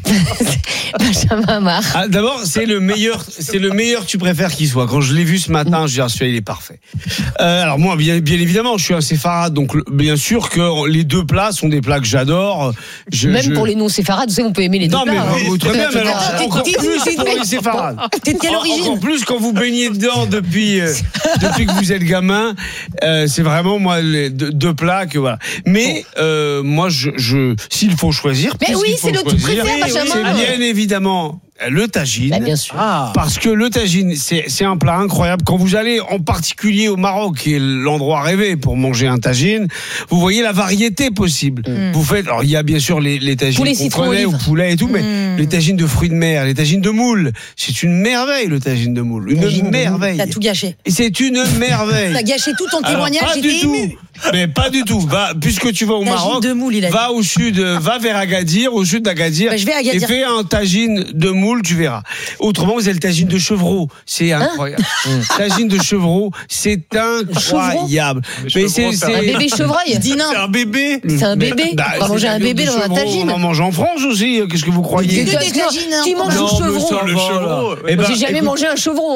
Benjamin Amar. D'abord, c'est le meilleur tu préfères qu'il soit. Quand je l'ai vu ce matin, je dis celui-là il est parfait. Alors moi, bien évidemment, je suis un séfarade, donc bien sûr que les deux plats sont des plats que j'adore. Même pour les non-séfarades, vous savez, on peut aimer les deux plats. Non, mais très bien, mais alors encore plus pour les séfarades. T'es de quelle origine? Encore plus quand vous baignez dedans depuis que vous êtes gamin. C'est vraiment moi les deux plats que voilà. Mais moi, s'il faut choisir. Mais oui, c'est le tu préfères, Benjamin. C'est bien évidemment le tagine. Bien sûr. Parce que le tagine, c'est un plat incroyable. Quand vous allez en particulier au Maroc, qui est l'endroit rêvé pour manger un tagine, vous voyez la variété possible. Vous faites, alors il y a bien sûr les tagines qu'on connaît au poulet et tout, mais les tagines de fruits de mer, les tagines de moule, c'est une merveille le tagine de moule. Une merveille. T'as tout gâché. Et c'est une merveille. T'as gâché tout ton témoignage. Pas du tout. Mais pas du tout. Puisque tu vas au Maroc, va au sud, va vers Agadir, au sud d'Agadir, et fais un tagine de moule, tu verras. Autrement, vous avez le tagine de chevreau. C'est incroyable. Tagine de chevreau, c'est incroyable. Mais c'est un bébé chevreuil. C'est un bébé. C'est un bébé. On va manger un bébé dans un tagine. On en mange en France aussi. Qu'est-ce que vous croyez? Qui mange du chevreau? J'ai jamais mangé un chevreau.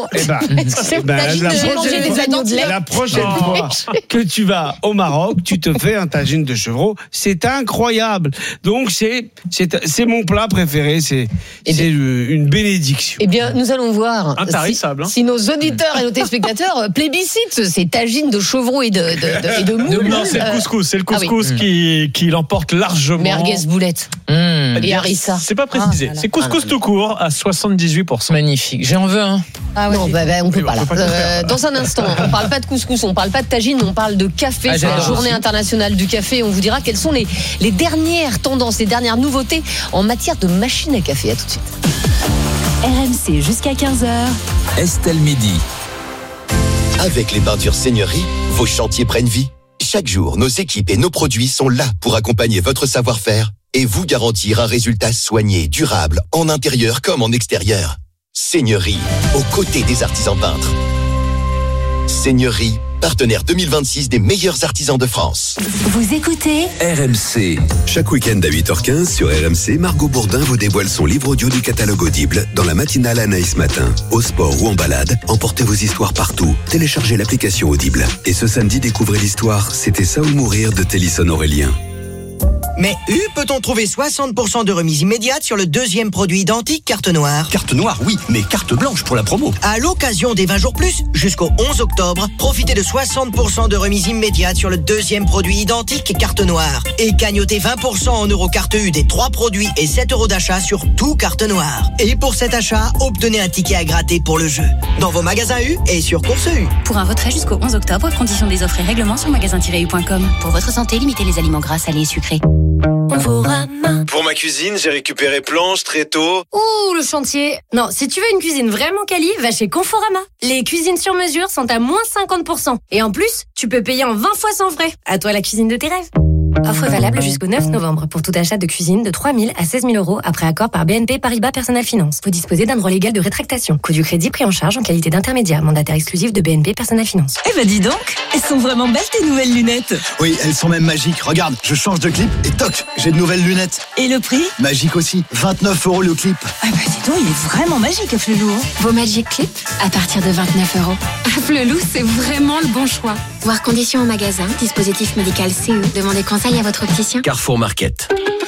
La prochaine fois que tu vas au Maroc, tu te fais un tagine de chevreau, c'est incroyable. Donc c'est mon plat préféré, c'est une bénédiction. Eh bien, nous allons voir si nos auditeurs et nos téléspectateurs plébiscitent ces tagines de chevreau et de moule. Non, c'est le couscous qui l'emporte largement. Merguez boulette. Et harissa. C'est pas précisé. C'est couscous tout court à 78%. Magnifique. J'en veux un. Non, on peut pas là. Dans un instant, on parle pas de couscous, on parle pas de tagine, on parle de café. C'est la journée internationale du café. On vous dira quelles sont les dernières tendances, les dernières nouveautés en matière de machine à café. À tout de suite. RMC jusqu'à 15h. Estelle Midi. Avec les peintures Seigneurie, vos chantiers prennent vie. Chaque jour, nos équipes et nos produits sont là pour accompagner votre savoir-faire et vous garantir un résultat soigné, durable, en intérieur comme en extérieur. Seigneurie, aux côtés des artisans peintres. Seigneurie, partenaire 2026 des meilleurs artisans de France. Vous écoutez RMC. Chaque week-end à 8h15 sur RMC, Margot Bourdin vous dévoile son livre audio du catalogue Audible dans la matinale Anaïs Matin. Au sport ou en balade, emportez vos histoires partout. Téléchargez l'application Audible. Et ce samedi, découvrez l'histoire C'était ça ou mourir de Télisson Aurélien. Mais peut-on trouver 60% de remise immédiate sur le deuxième produit identique carte noire? Carte noire, oui, mais carte blanche pour la promo. À l'occasion des 20 jours plus, jusqu'au 11 octobre, profitez de 60% de remise immédiate sur le deuxième produit identique carte noire. Et gagnotez 20% en euros carte U des 3 produits et 7 euros d'achat sur tout carte noire. Et pour cet achat, obtenez un ticket à gratter pour le jeu. Dans vos magasins U et sur Course U. Pour un retrait jusqu'au 11 octobre, conditions des offres et règlements sur magasin-u.com. Pour votre santé, limitez les aliments gras, salés et sucrés. Pour ma cuisine, j'ai récupéré planches, tréteaux. Ouh, le chantier. Non, si tu veux une cuisine vraiment quali, va chez Conforama. Les cuisines sur mesure sont à moins 50%. Et en plus, tu peux payer en 20 fois sans frais. À toi la cuisine de tes rêves. Offre valable jusqu'au 9 novembre pour tout achat de cuisine de 3 000 à 16 000 euros après accord par BNP Paribas Personal Finance. Vous disposez d'un droit légal de rétractation. Coût du crédit pris en charge en qualité d'intermédiaire. Mandataire exclusif de BNP Personal Finance. Eh ben dis donc, elles sont vraiment belles tes nouvelles lunettes. Oui, elles sont même magiques. Regarde, je change de clip et toc, j'ai de nouvelles lunettes. Et le prix? Magique aussi, 29 € le clip. Ah bah dis donc, il est vraiment magique Afflelou. Vos Magic Clips à partir de 29 €. Afflelou, c'est vraiment le bon choix. Voir conditions en magasin, dispositif médical CE. Demandez conseil à votre opticien. Carrefour Market.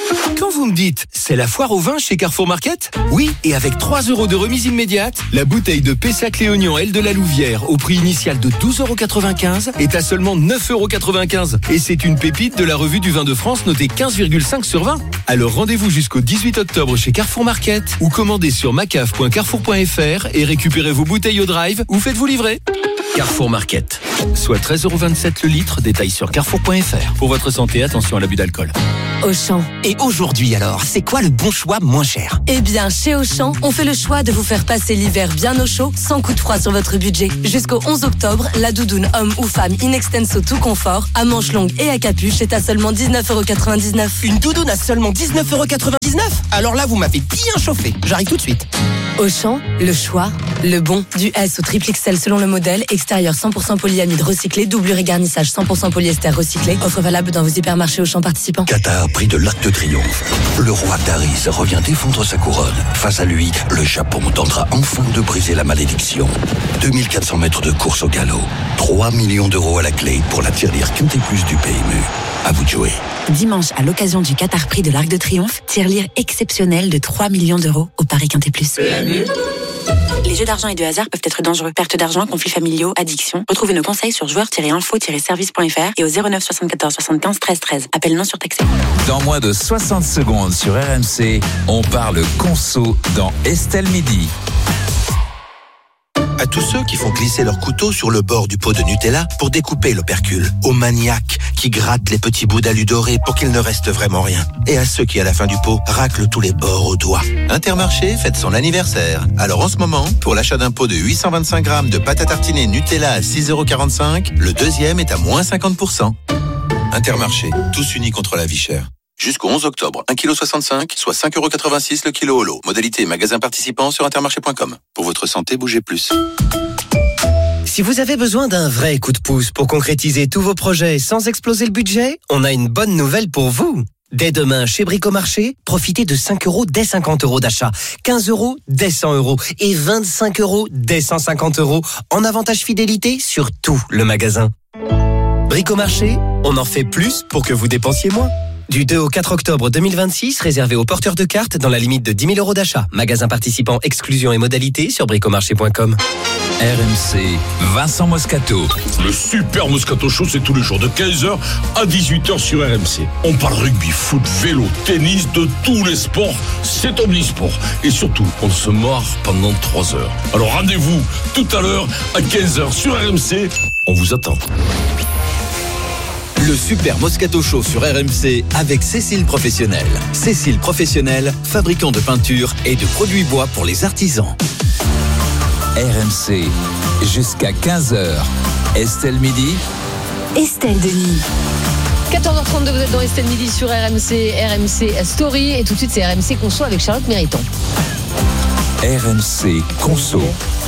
Quand vous me dites « c'est la foire au vin chez Carrefour Market », oui, et avec 3 € de remise immédiate, la bouteille de Pessac Léognan L de la Louvière au prix initial de 12,95 € est à seulement 9,95 €. Et c'est une pépite de la revue du vin de France notée 15,5 sur 20. Alors rendez-vous jusqu'au 18 octobre chez Carrefour Market ou commandez sur macaf.carrefour.fr et récupérez vos bouteilles au drive ou faites-vous livrer. Carrefour Market, soit 13,27 € le litre, détail sur carrefour.fr. Pour votre santé, attention à l'abus d'alcool. Auchan. Et aujourd'hui alors, c'est quoi le bon choix moins cher? Eh bien, chez Auchan, on fait le choix de vous faire passer l'hiver bien au chaud, sans coup de froid sur votre budget. Jusqu'au 11 octobre, la doudoune homme ou femme in extenso tout confort, à manches longues et à capuche est à seulement 19,99 €. Une doudoune à seulement 19,99 €? Alors là, vous m'avez bien chauffé. J'arrive tout de suite. Auchan, le choix, le bon. Du S au triple XL selon le modèle, extérieur 100% polyamide recyclé, doublure et garnissage 100% polyester recyclé. Offre valable dans vos hypermarchés Auchan participants. Qatar, prix de l'Arc de Triomphe. Le roi Taris revient défendre sa couronne. Face à lui, le Japon tentera enfin de briser la malédiction. 2400 mètres de course au galop. 3 millions d'euros à la clé pour la tirelire Quintet Plus du PMU. À vous de jouer. Dimanche, à l'occasion du Qatar Prix de l'Arc de Triomphe, tirelire exceptionnelle de 3 millions d'euros au Paris Quintet Plus. Les jeux d'argent et de hasard peuvent être dangereux. Perte d'argent, conflits familiaux, addiction. Retrouvez nos conseils sur joueurs-info-service.fr et au 09 74 75 13 13. Appel non surtaxé. Dans moins de 60 secondes sur RMC, on parle conso dans Estelle Midi. À tous ceux qui font glisser leur couteau sur le bord du pot de Nutella pour découper l'opercule. Aux maniaques qui grattent les petits bouts d'alu doré pour qu'il ne reste vraiment rien. Et à ceux qui, à la fin du pot, raclent tous les bords au doigt. Intermarché fête son anniversaire. Alors en ce moment, pour l'achat d'un pot de 825 grammes de pâte à tartiner Nutella à 6,45 €, le deuxième est à moins 50%. Intermarché, tous unis contre la vie chère. Jusqu'au 11 octobre, 1,65 kg, soit 5,86 € le kilo au lot. Modalité magasin participant sur intermarché.com. Pour votre santé, bougez plus. Si vous avez besoin d'un vrai coup de pouce pour concrétiser tous vos projets sans exploser le budget, on a une bonne nouvelle pour vous. Dès demain, chez Bricomarché, profitez de 5 € dès 50 € d'achat, 15 € dès 100 € et 25 € dès 150 € en avantage fidélité sur tout le magasin. Bricomarché, on en fait plus pour que vous dépensiez moins. Du 2 au 4 octobre 2026, réservé aux porteurs de cartes dans la limite de 10 000 € d'achat. Magasin participant, exclusion et modalités sur bricomarché.com. RMC, Vincent Moscato. Le super Moscato Show, c'est tous les jours de 15h à 18h sur RMC. On parle rugby, foot, vélo, tennis, de tous les sports. C'est omnisport. Et surtout, on se marre pendant 3 heures. Alors rendez-vous tout à l'heure à 15h sur RMC. On vous attend. Le super Moscato Show sur RMC avec Cécile Professionnel. Cécile Professionnel, fabricant de peinture et de produits bois pour les artisans. RMC, jusqu'à 15h. Estelle Midi. Estelle Denis. 14h32, vous êtes dans Estelle Midi sur RMC, RMC Story. Et tout de suite, c'est RMC Conso avec Charlotte Méritant. RMC Conso.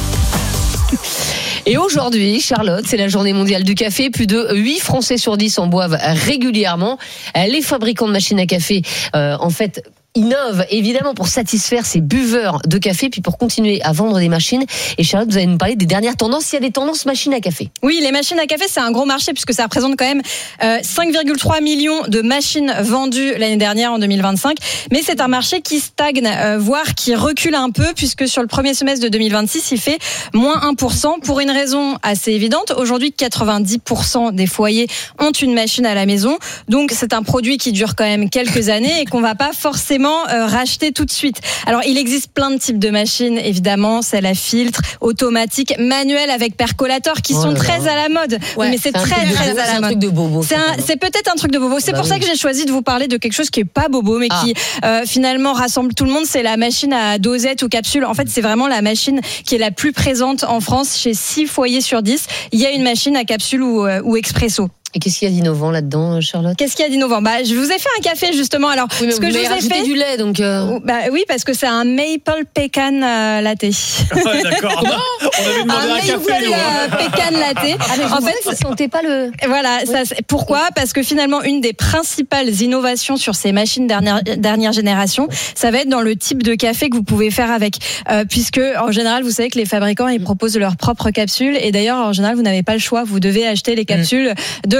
Et aujourd'hui, Charlotte, c'est la journée mondiale du café. Plus de 8 Français sur 10 en boivent régulièrement. Les fabricants de machines à café, en fait, innovent évidemment pour satisfaire ces buveurs de café, puis pour continuer à vendre des machines. Et Charlotte, vous allez nous parler des dernières tendances. Il y a des tendances machines à café. Oui, les machines à café, c'est un gros marché puisque ça représente quand même 5,3 millions de machines vendues l'année dernière en 2025. Mais c'est un marché qui stagne, voire qui recule un peu puisque sur le premier semestre de 2026, il fait moins 1% pour une raison assez évidente. Aujourd'hui, 90% des foyers ont une machine à la maison. Donc, c'est un produit qui dure quand même quelques années et qu'on va pas forcément racheter tout de suite. Alors, il existe plein de types de machines, évidemment, celles à filtre, automatiques, manuelles avec percolateur qui sont très à la mode. Ouais, mais c'est très à la mode. C'est un truc de bobo. C'est peut-être un truc de bobo. C'est pour ça que j'ai choisi de vous parler de quelque chose qui est pas bobo, mais qui finalement rassemble tout le monde. C'est la machine à dosette ou capsule. En fait, c'est vraiment la machine qui est la plus présente en France. Chez 6 foyers sur 10, il y a une machine à capsule ou expresso. Et qu'est-ce qu'il y a d'innovant là-dedans, Charlotte ? Qu'est-ce qu'il y a d'innovant ? Je vous ai fait un café justement. Alors, oui, ce que je vous ai fait du lait, donc. Oui, parce que c'est un maple pecan latte. Ouais, d'accord. On avait demandé un café. Pecan latte. En fait, vous sentez pas le. Voilà. Pourquoi ? Parce que finalement, une des principales innovations sur ces machines dernière génération, ça va être dans le type de café que vous pouvez faire avec, puisque en général, vous savez que les fabricants ils proposent leurs propres capsules, et d'ailleurs, en général, vous n'avez pas le choix. Vous devez acheter les capsules de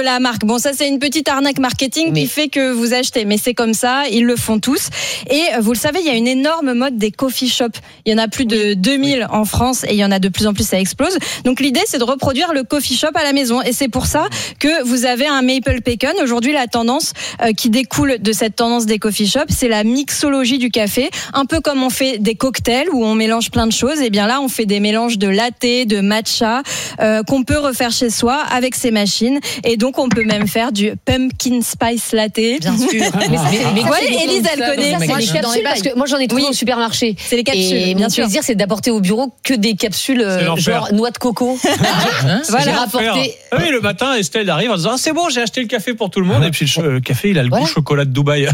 la marque. Bon, ça c'est une petite arnaque marketing qui fait que vous achetez, mais c'est comme ça, ils le font tous. Et vous le savez, il y a une énorme mode des coffee shops. Il y en a plus de 2000 en France et il y en a de plus en plus, ça explose. Donc l'idée, c'est de reproduire le coffee shop à la maison. Et c'est pour ça que vous avez un Maple Bacon. Aujourd'hui, la tendance qui découle de cette tendance des coffee shops, c'est la mixologie du café. Un peu comme on fait des cocktails où on mélange plein de choses. Et bien là, on fait des mélanges de latte, de matcha, qu'on peut refaire chez soi avec ces machines. Et donc, on peut même faire du pumpkin spice latte. Bien sûr. mais quoi, Élise, elle connaît. C'est les capsules, parce que moi, j'en ai trouvé au supermarché. C'est les capsules. Et mon plaisir, c'est d'apporter au bureau que des capsules genre noix de coco. Voilà. J'ai rapporté. Oui, le matin, Estelle arrive en disant c'est bon, j'ai acheté le café pour tout le monde. Et puis le café, il a le goût chocolat de Dubaï.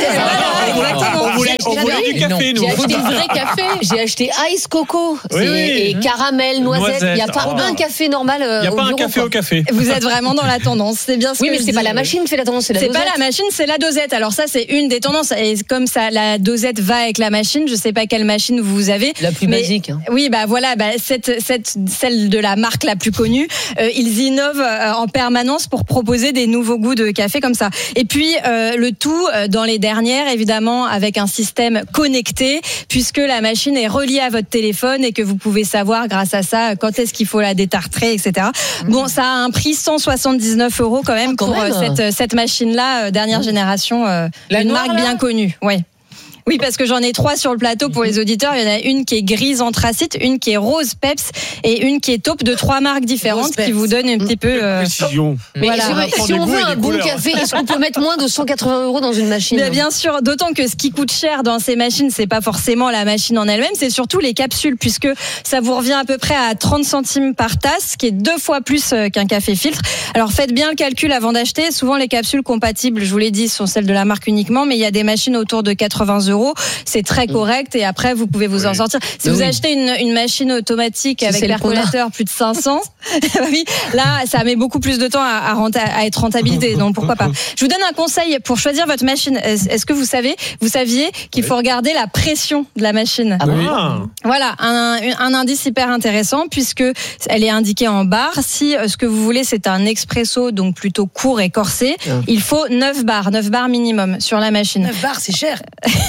On voulait du café, nous. J'ai acheté le vrai café. J'ai acheté ice coco et caramel, noisette. Il n'y a pas un café normal. Il n'y a pas un café au café. Vous êtes vraiment dans la tendance. C'est bien ce que oui, mais c'est pas la machine qui fait la tendance, c'est la dosette. C'est pas la machine, c'est la dosette. Alors ça, c'est une des tendances. Et comme ça, la dosette va avec la machine. Je sais pas quelle machine vous avez. La plus basique. Oui, bah voilà, celle de la marque la plus connue. Ils innovent en permanence pour proposer des nouveaux goûts de café comme ça. Et puis le tout dans les dernières, évidemment, avec un système connecté, puisque la machine est reliée à votre téléphone et que vous pouvez savoir grâce à ça quand est-ce qu'il faut la détartrer, etc. Bon, ça a un prix 179 € quand même pour cette machine-là, dernière génération, une marque bien connue. Ouais. Oui, parce que j'en ai 3 sur le plateau pour les auditeurs. Il y en a une qui est grise anthracite, une qui est rose peps et une qui est taupe, de 3 marques différentes qui vous donnent un petit peu. Précision. Mais voilà. Si on veut un bon café, est-ce qu'on peut mettre moins de 180 € dans une machine? Bien sûr, d'autant que ce qui coûte cher dans ces machines, c'est pas forcément la machine en elle-même, c'est surtout les capsules, puisque ça vous revient à peu près à 30 centimes par tasse, ce qui est 2 fois plus qu'un café filtre. Alors faites bien le calcul avant d'acheter. Souvent les capsules compatibles, je vous l'ai dit, sont celles de la marque uniquement, mais il y a des machines autour de 80 €. C'est très correct et après vous pouvez vous en sortir. Si vous achetez une machine automatique avec percolateur plus de 500, oui, là ça met beaucoup plus de temps à être rentabilisé. Donc pourquoi pas. Je vous donne un conseil pour choisir votre machine. Est-ce que vous saviez qu'il faut regarder la pression de la machine? Voilà, un indice hyper intéressant puisque elle est indiquée en barre. Si ce que vous voulez c'est un expresso, donc plutôt court et corsé, il faut 9 barres minimum sur la machine. 9 barres, c'est cher.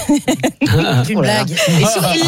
Une blague. Et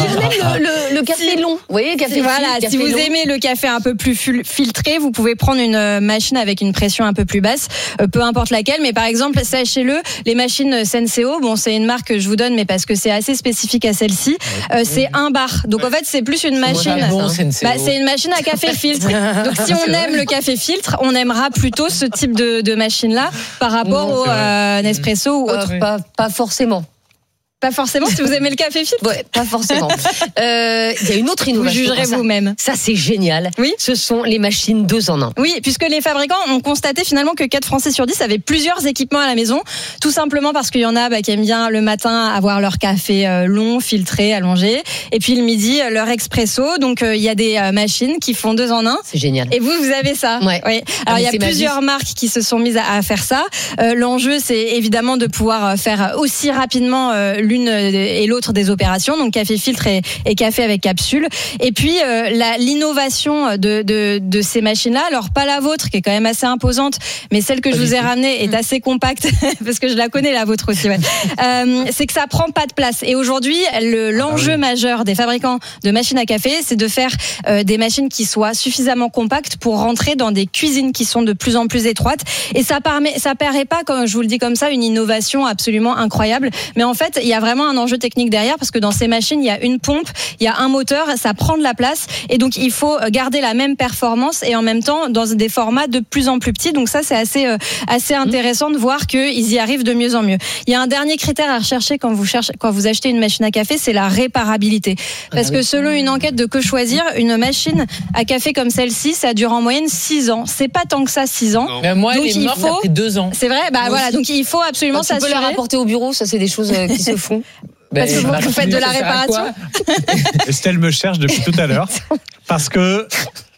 le café long. Vous voyez, café voilà, si vous aimez le café un peu plus filtré, vous pouvez prendre une machine avec une pression un peu plus basse, peu importe laquelle. Mais par exemple, sachez-le, les machines Senseo, bon, c'est une marque que je vous donne, mais parce que c'est assez spécifique à celle-ci, c'est 1 bar. Donc en fait, c'est plus une machine. C'est une machine à café filtre. Donc si on aime le café filtre, on aimera plutôt ce type de machine-là par rapport au Nespresso ou autre. Pas forcément. Pas forcément, si vous aimez le café filtre. Ouais, pas forcément. Il y a une autre innovation. Vous jugerez vous-même. Ça, c'est génial. Oui. Ce sont les machines 2 en 1. Oui, puisque les fabricants ont constaté finalement que 4 Français sur 10 avaient plusieurs équipements à la maison. Tout simplement parce qu'il y en a qui aiment bien le matin avoir leur café long, filtré, allongé. Et puis le midi, leur expresso. Donc, il y a des machines qui font 2 en 1. C'est génial. Et vous avez ça. Ouais. Oui. Alors, il y a plusieurs marques qui se sont mises à faire ça. L'enjeu, c'est évidemment de pouvoir faire aussi rapidement l'une et l'autre des opérations, donc café filtre et café avec capsule. Et puis l'innovation de ces machines-là, alors pas la vôtre qui est quand même assez imposante, mais celle que je vous ai ramenée est assez compacte parce que je la connais la vôtre aussi. Ouais. C'est que ça prend pas de place. Et aujourd'hui, l'enjeu majeur des fabricants de machines à café, c'est de faire des machines qui soient suffisamment compactes pour rentrer dans des cuisines qui sont de plus en plus étroites. Et ça paraît pas, comme je vous le dis comme ça, une innovation absolument incroyable. Mais en fait, il y a vraiment un enjeu technique derrière parce que dans ces machines, il y a une pompe, il y a un moteur, ça prend de la place et donc il faut garder la même performance et en même temps dans des formats de plus en plus petits. Donc ça, c'est assez intéressant de voir qu'ils y arrivent de mieux en mieux. Il y a un dernier critère à rechercher quand vous achetez une machine à café, c'est la réparabilité. Parce que selon une enquête de Que Choisir, une machine à café comme celle-ci, ça dure en moyenne 6 ans. C'est pas tant que ça 6 ans. Mais moi, donc, elle est morte après 2 ans. C'est vrai, voilà. Donc il faut absolument s'assurer. Tu peux la rapporter au bureau, ça c'est des choses qui se font. Parce que vous faites de la réparation. Estelle me cherche depuis tout à l'heure parce que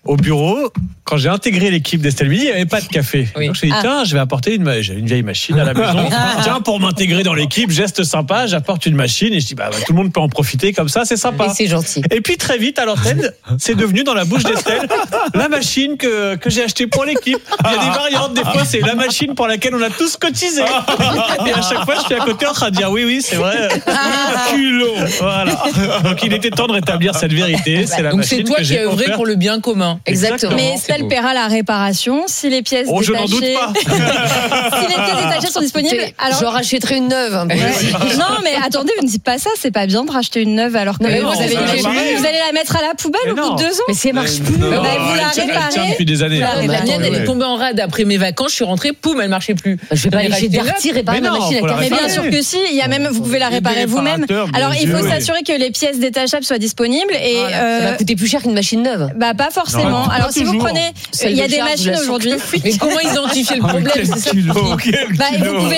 au bureau, quand j'ai intégré l'équipe d'Estelle Midi, il n'y avait pas de café. Oui. Donc je me suis dit, tiens, je vais apporter j'ai une vieille machine à la maison. Tiens, pour m'intégrer dans l'équipe, geste sympa, j'apporte une machine et je dis, tout le monde peut en profiter comme ça, c'est sympa. Et c'est gentil. Et puis très vite, à l'antenne, c'est devenu dans la bouche d'Estelle la machine que j'ai achetée pour l'équipe. Il y a des variantes, des fois, c'est la machine pour laquelle on a tous cotisé. Et à chaque fois, je suis à côté en train de dire, oui, c'est vrai. Culot. Voilà. Donc il était temps de rétablir cette vérité. C'est la donc machine c'est toi qui as œuvré pour le bien commun. Exactement. Mais Estelle paiera la réparation si les pièces je n'en doute détachées. pas. Si les pièces détachées sont disponibles. Alors, je rachèterai une neuve. Non, mais attendez, vous ne dites pas ça. C'est pas bien de racheter une neuve alors que vous allez la mettre à la poubelle au bout de 2 ans. Mais si elle marche plus, vous la réparez. Depuis des années. La mienne, elle est tombée en rade après mes vacances. Je suis rentrée, poum, elle marchait plus. Je vais pas aller chez Darty réparer ma machine à café. Mais bien sûr que si. Il y a même, vous pouvez la réparer vous-même. Alors il faut s'assurer que les pièces détachables soient disponibles et ça va coûter plus cher qu'une machine neuve. Pas forcément. Alors si vous prenez, il y a des machines aujourd'hui. Mais comment identifier le problème? C'est ça. Vous pouvez.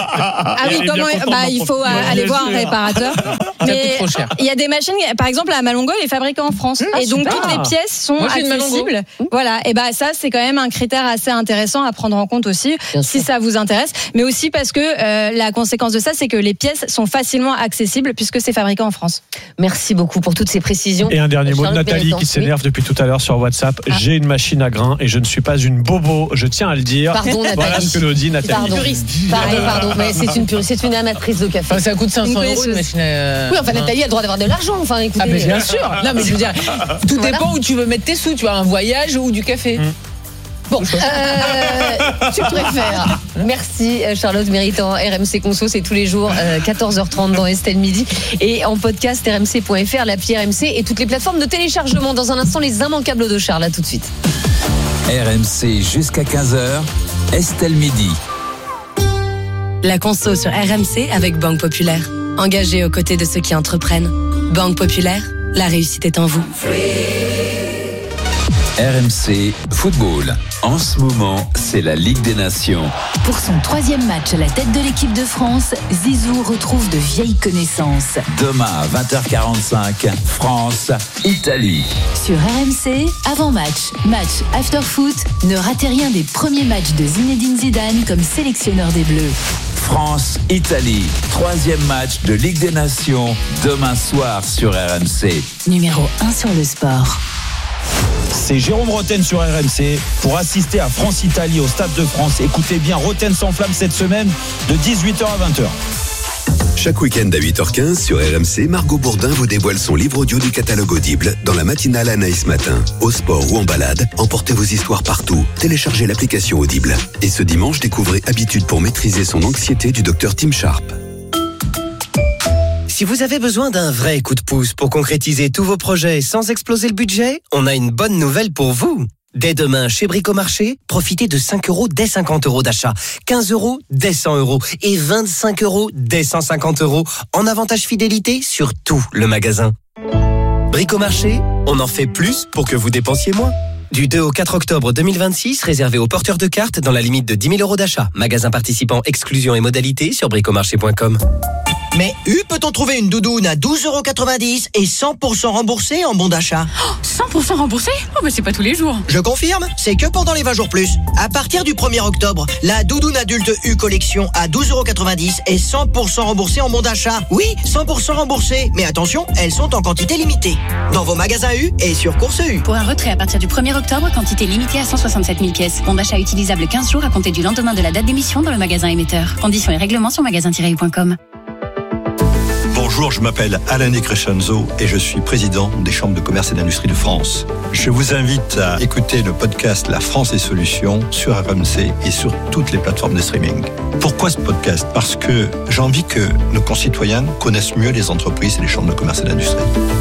Il faut aller voir un réparateur. Mais il y a des machines, par exemple la Malongo, elle est fabriquée en France et donc toutes les pièces sont accessibles. Voilà. Et ça c'est quand même un critère assez intéressant à prendre en compte aussi si ça vous intéresse, mais aussi parce que la conséquence de ça c'est que les pièces sont facilement accessibles puisque c'est fabriqué en France. Merci beaucoup pour toutes ces précisions. Et un dernier mot de Nathalie qui s'énerve depuis tout à l'heure sur WhatsApp. J'ai une machine à grains et je ne suis pas une bobo, je tiens à le dire. Pardon Nathalie. Voilà ce que nous dit Nathalie. Pardon, mais c'est une amatrice de café. Ça coûte 500 € une machine à... Oui, Nathalie a le droit d'avoir de l'argent. Écoutez. Mais bien sûr. Non, mais je veux dire, tout dépend où tu veux mettre tes sous. Tu as un voyage ou du café. Bon, tu préfères. Merci Charlotte Méritant. RMC Conso, c'est tous les jours 14h30 dans Estelle Midi et en podcast rmc.fr, l'appli RMC et toutes les plateformes de téléchargement. Dans un instant, les immanquables de Charles. À tout de suite. RMC jusqu'à 15h, Estelle Midi. La conso sur RMC avec Banque Populaire. Engagée aux côtés de ceux qui entreprennent. Banque Populaire, la réussite est en vous. RMC Football. En ce moment, c'est la Ligue des Nations. Pour son 3e match à la tête de l'équipe de France, Zizou retrouve de vieilles connaissances. Demain à 20h45, France-Italie. Sur RMC, avant-match, match after-foot, ne ratez rien des premiers matchs de Zinedine Zidane comme sélectionneur des Bleus. France-Italie, 3e match de Ligue des Nations, demain soir sur RMC. Numéro 1 sur le sport. C'est Jérôme Rotten sur RMC pour assister à France-Italie au Stade de France. Écoutez bien Rotten sans flamme cette semaine de 18h à 20h. Chaque week-end à 8h15 sur RMC, Margot Bourdin vous dévoile son livre audio du catalogue Audible dans la matinale Anaïs Matin. Au sport ou en balade, emportez vos histoires partout. Téléchargez l'application Audible. Et ce dimanche, découvrez Habitude pour maîtriser son anxiété du docteur Tim Sharp. Si vous avez besoin d'un vrai coup de pouce pour concrétiser tous vos projets sans exploser le budget, on a une bonne nouvelle pour vous. Dès demain, chez Bricomarché, profitez de 5 € dès 50 € d'achat, 15 € dès 100 € et 25 € dès 150 € en avantage fidélité sur tout le magasin. Bricomarché, on en fait plus pour que vous dépensiez moins. Du 2 au 4 octobre 2026, réservé aux porteurs de cartes dans la limite de 10 000 € d'achat. Magasin participant, exclusion et modalités sur bricomarché.com. Mais peut-on trouver une doudoune à 12,90 € et 100% remboursée en bon d'achat? 100% remboursé? Oh c'est pas tous les jours. Je confirme, c'est que pendant les 20 jours plus. À partir du 1er octobre, la doudoune adulte U Collection à 12,90 € et 100% remboursée en bon d'achat. Oui, 100% remboursée. Mais attention, elles sont en quantité limitée. Dans vos magasins U et sur Course U. Pour un retrait à partir du 1er octobre, quantité limitée à 167 000 pièces. Bon d'achat utilisable 15 jours à compter du lendemain de la date d'émission dans le magasin émetteur. Conditions et règlements sur magasin-u.com. Bonjour, je m'appelle Alain Crescenzo et je suis président des chambres de commerce et d'industrie de France. Je vous invite à écouter le podcast La France et Solutions sur RMC et sur toutes les plateformes de streaming. Pourquoi ce podcast? Parce que j'ai envie que nos concitoyens connaissent mieux les entreprises et les chambres de commerce et d'industrie.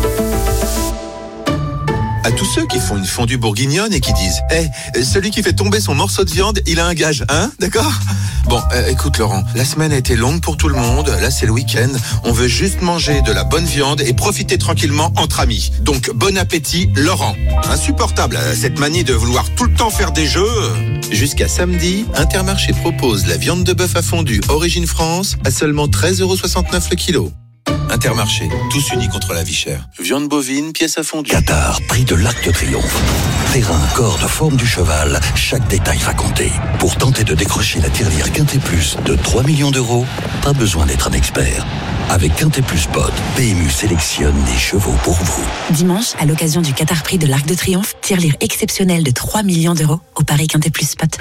À tous ceux qui font une fondue bourguignonne et qui disent celui qui fait tomber son morceau de viande, il a un gage, hein? D'accord? Bon, écoute Laurent, la semaine a été longue pour tout le monde, là c'est le week-end, on veut juste manger de la bonne viande et profiter tranquillement entre amis. Donc bon appétit Laurent. Insupportable, cette manie de vouloir tout le temps faire des jeux. Jusqu'à samedi, Intermarché propose la viande de bœuf à fondue Origine France à seulement 13,69 € le kilo. Intermarché, tous unis contre la vie chère. Viande bovine, pièce à fondue. Qatar, prix de l'Arc de Triomphe. Terrain, corde, forme du cheval, chaque détail va compter. Pour tenter de décrocher la tirelire Quintet Plus de 3 millions d'euros, pas besoin d'être un expert. Avec Quintet Plus Pod, PMU sélectionne des chevaux pour vous. Dimanche, à l'occasion du Qatar Prix de l'Arc de Triomphe, tirelire exceptionnelle de 3 millions d'euros au Paris Quintet Plus Spot.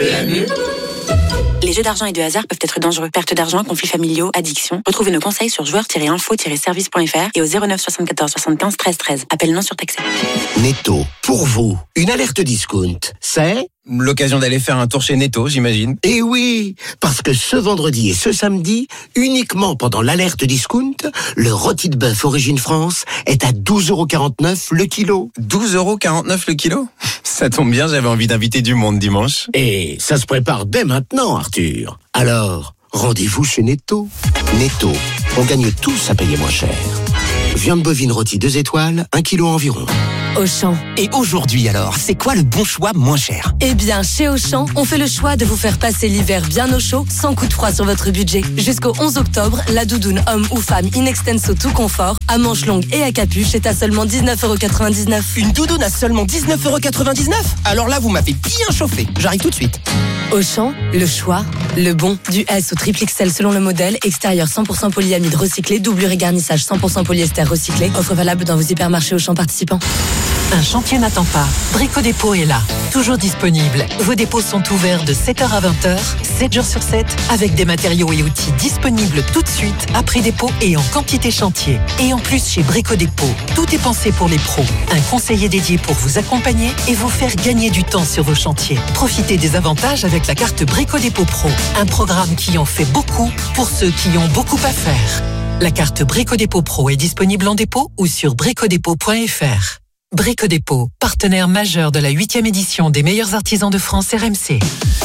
Les jeux d'argent et de hasard peuvent être dangereux. Perte d'argent, conflits familiaux, addiction. Retrouvez nos conseils sur joueurs-info-service.fr et au 09 74 75 13 13. Appel non surtaxé. Netto, pour vous, une alerte discount, c'est l'occasion d'aller faire un tour chez Netto, j'imagine. Eh oui, parce que ce vendredi et ce samedi, uniquement pendant l'alerte discount, le rôti de bœuf Origine France est à 12,49€ le kilo. 12,49€ le kilo ? Ça tombe bien, j'avais envie d'inviter du monde dimanche. Et ça se prépare dès maintenant, Arthur. Alors, rendez-vous chez Netto. Netto, on gagne tous à payer moins cher. Viande bovine rôtie 2 étoiles, 1 kilo environ. Auchan. Et aujourd'hui alors, c'est quoi le bon choix moins cher ? Eh bien, chez Auchan, on fait le choix de vous faire passer l'hiver bien au chaud, sans coup de froid sur votre budget. Jusqu'au 11 octobre, la doudoune homme ou femme in extenso tout confort, à manches longues et à capuche, est à seulement 19,99€. Une doudoune à seulement 19,99€? Alors là, vous m'avez bien chauffé. J'arrive tout de suite. Auchan, le choix, le bon. Du S au triple XL selon le modèle, extérieur 100% polyamide recyclé, doublure et garnissage 100% polyester recyclé. Offre valable dans vos hypermarchés Auchan participants. Un chantier n'attend pas. Brico Dépôt est là, toujours disponible. Vos dépôts sont ouverts de 7h à 20h, 7 jours sur 7, avec des matériaux et outils disponibles tout de suite, à prix dépôt et en quantité chantier. Et en plus, chez Brico Dépôt, tout est pensé pour les pros. Un conseiller dédié pour vous accompagner et vous faire gagner du temps sur vos chantiers. Profitez des avantages avec la carte Brico Dépôt Pro, un programme qui en fait beaucoup pour ceux qui ont beaucoup à faire. La carte Brico Dépôt Pro est disponible en dépôt ou sur bricodépôt.fr. Brico Dépôt, partenaire majeur de la 8e édition des meilleurs artisans de France RMC.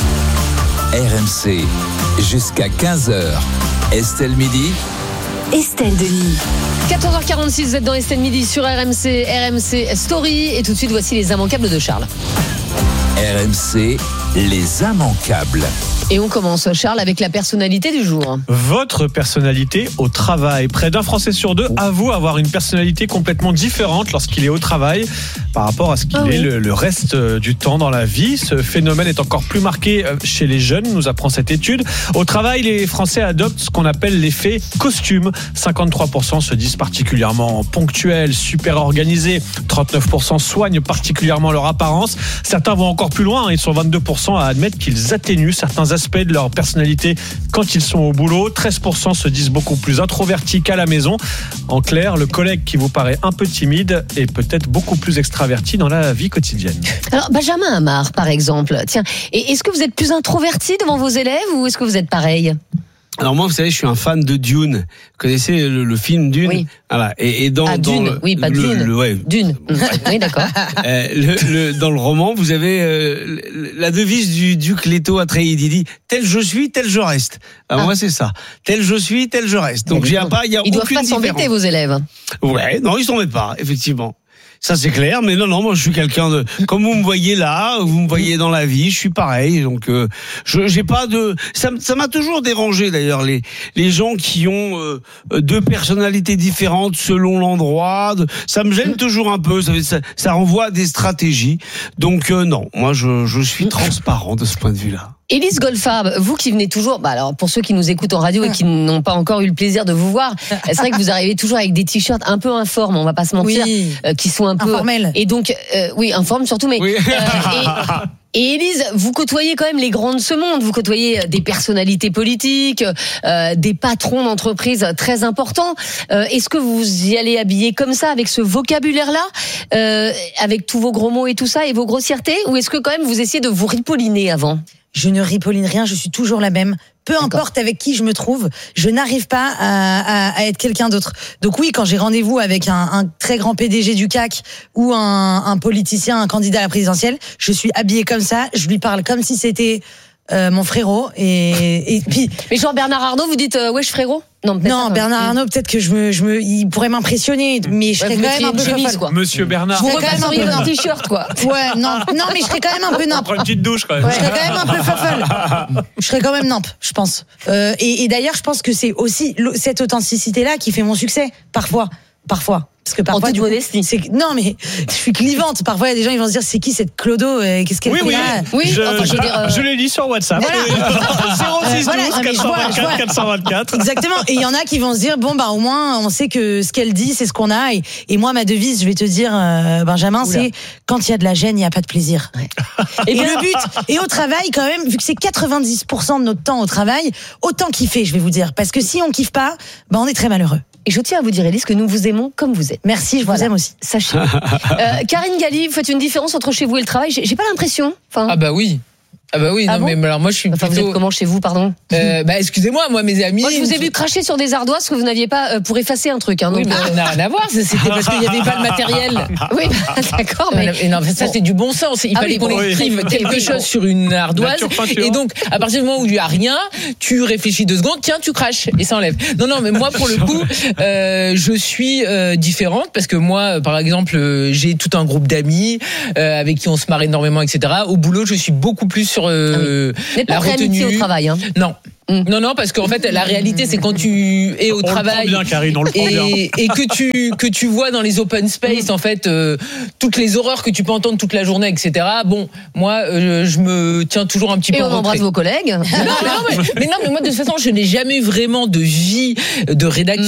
RMC, jusqu'à 15h. Estelle Midi. Estelle Denis. 14h46, vous êtes dans Estelle Midi sur RMC, RMC Story. Et tout de suite, voici les immanquables de Charles. RMC, les immanquables. Et on commence, Charles, avec la personnalité du jour. Votre personnalité au travail. Près d'un Français sur deux avoue avoir une personnalité complètement différente lorsqu'il est au travail par rapport à ce qu'il est le reste du temps dans la vie. Ce phénomène est encore plus marqué chez les jeunes, nous apprend cette étude. Au travail, les Français adoptent ce qu'on appelle l'effet costume. 53% se disent particulièrement ponctuels, super organisés. 39% soignent particulièrement leur apparence. Certains vont encore plus loin. Ils sont 22% à admettre qu'ils atténuent certains aspects de leur personnalité quand ils sont au boulot. 13% se disent beaucoup plus introvertis qu'à la maison. En clair, le collègue qui vous paraît un peu timide est peut-être beaucoup plus extraverti dans la vie quotidienne. Alors, Benjamin Amar, par exemple. Tiens, est-ce que vous êtes plus introverti devant vos élèves ou est-ce que vous êtes pareil ? Alors moi, vous savez, je suis un fan de Dune. Vous connaissez le film Dune ? Oui. Voilà. Et dans Dune, oui, pas Dune. Dune. Oui, d'accord. Dans le roman, vous avez la devise du duc Leto Atreides. Il dit tel je suis, tel je reste. Alors moi, c'est ça. Tel je suis, tel je reste. Donc il y a aucune différence. Ils doivent pas s'embêter, vos élèves. Ouais, non, ils s'en mettent pas, effectivement. Ça c'est clair, mais non, moi je suis quelqu'un de comme vous me voyez là, vous me voyez dans la vie, je suis pareil, donc j'ai pas de ça m'a toujours dérangé d'ailleurs les gens qui ont deux personnalités différentes selon l'endroit, ça me gêne toujours un peu, ça renvoie à des stratégies, donc non, moi je suis transparent de ce point de vue-là. Élise Goldfarb, vous qui venez toujours, alors pour ceux qui nous écoutent en radio et qui n'ont pas encore eu le plaisir de vous voir, c'est vrai que vous arrivez toujours avec des t-shirts un peu informes, on va pas se mentir, qui sont un peu informels. Et donc, informes surtout, mais et Élise, vous côtoyez quand même les grands de ce monde, vous côtoyez des personnalités politiques, des patrons d'entreprises très importants. Est-ce que vous y allez habiller comme ça, avec ce vocabulaire-là, avec tous vos gros mots et tout ça, et vos grossièretés, ou est-ce que quand même vous essayez de vous ripolliner avant ? Je ne ripolline rien, je suis toujours la même. Peu importe avec qui je me trouve, je n'arrive pas à être quelqu'un d'autre. Donc oui, quand j'ai rendez-vous avec un très grand PDG du CAC ou un politicien, un candidat à la présidentielle, je suis habillée comme ça, je lui parle comme si c'était mon frérot et puis. Mais genre Bernard Arnault, vous dites wesh frérot? Non, Bernard Arnault, peut-être que il pourrait m'impressionner, mais je serais quand même un peu chemise, quoi. Monsieur Bernard. Vous repasseriez un t-shirt, quoi. Ouais, non, mais je serais quand même un peu nimp. Prends une petite douche, quand même. Je serais quand même un peu fofolle. Je serais quand même nimp, je pense. Et d'ailleurs, je pense que c'est aussi cette authenticité-là qui fait mon succès, parfois. Parce que parfois, du modestie. Non, mais je suis clivante. Parfois, il y a des gens qui vont se dire, c'est qui cette Clodo? Qu'est-ce qu'elle fait là? Oui, je l'ai lu sur WhatsApp. Voilà. 06 12 424 424. Exactement. Et il y en a qui vont se dire, bon, bah, au moins, on sait que ce qu'elle dit, c'est ce qu'on a. Et moi, ma devise, je vais te dire, Benjamin, c'est quand il y a de la gêne, il n'y a pas de plaisir. Ouais. Et le but, et au travail, quand même, vu que c'est 90% de notre temps au travail, autant kiffer, je vais vous dire. Parce que si on kiffe pas, bah, on est très malheureux. Et je tiens à vous dire, Élise, que nous vous aimons comme vous êtes. Merci, je vous aime aussi. Sachez. Karine Galli, vous faites une différence entre chez vous et le travail? J'ai pas l'impression. Ah bah oui. Non, bon, mais alors moi je suis plutôt. Vous êtes comment chez vous, pardon? Excusez-moi, moi mes amis. Moi je vous ai vu cracher sur des ardoises que vous n'aviez pas pour effacer un truc. Oui, mais ça n'a rien à voir. C'était parce qu'il n'y avait pas le matériel. Oui, d'accord. Mais non, ça c'est du bon sens. Il fallait qu'on écrive quelque chose sur une ardoise. Et donc à partir du moment où il n'y a rien, tu réfléchis 2 secondes. Tiens, tu craches et ça enlève. Non, mais moi pour le coup, je suis différente parce que moi, par exemple, j'ai tout un groupe d'amis avec qui on se marre énormément, etc. Au boulot, je suis beaucoup plus sur la retenue au travail. Hein. Non, parce qu'en fait, la réalité, c'est quand tu es au travail bien, Karine, on le prend bien. Et que tu vois dans les open space, en fait, toutes les horreurs que tu peux entendre toute la journée, etc. Bon, moi, je me tiens toujours un petit peu en retrait. Et on embrasse vos collègues. Mais moi, de toute façon, je n'ai jamais vraiment de vie de rédaction.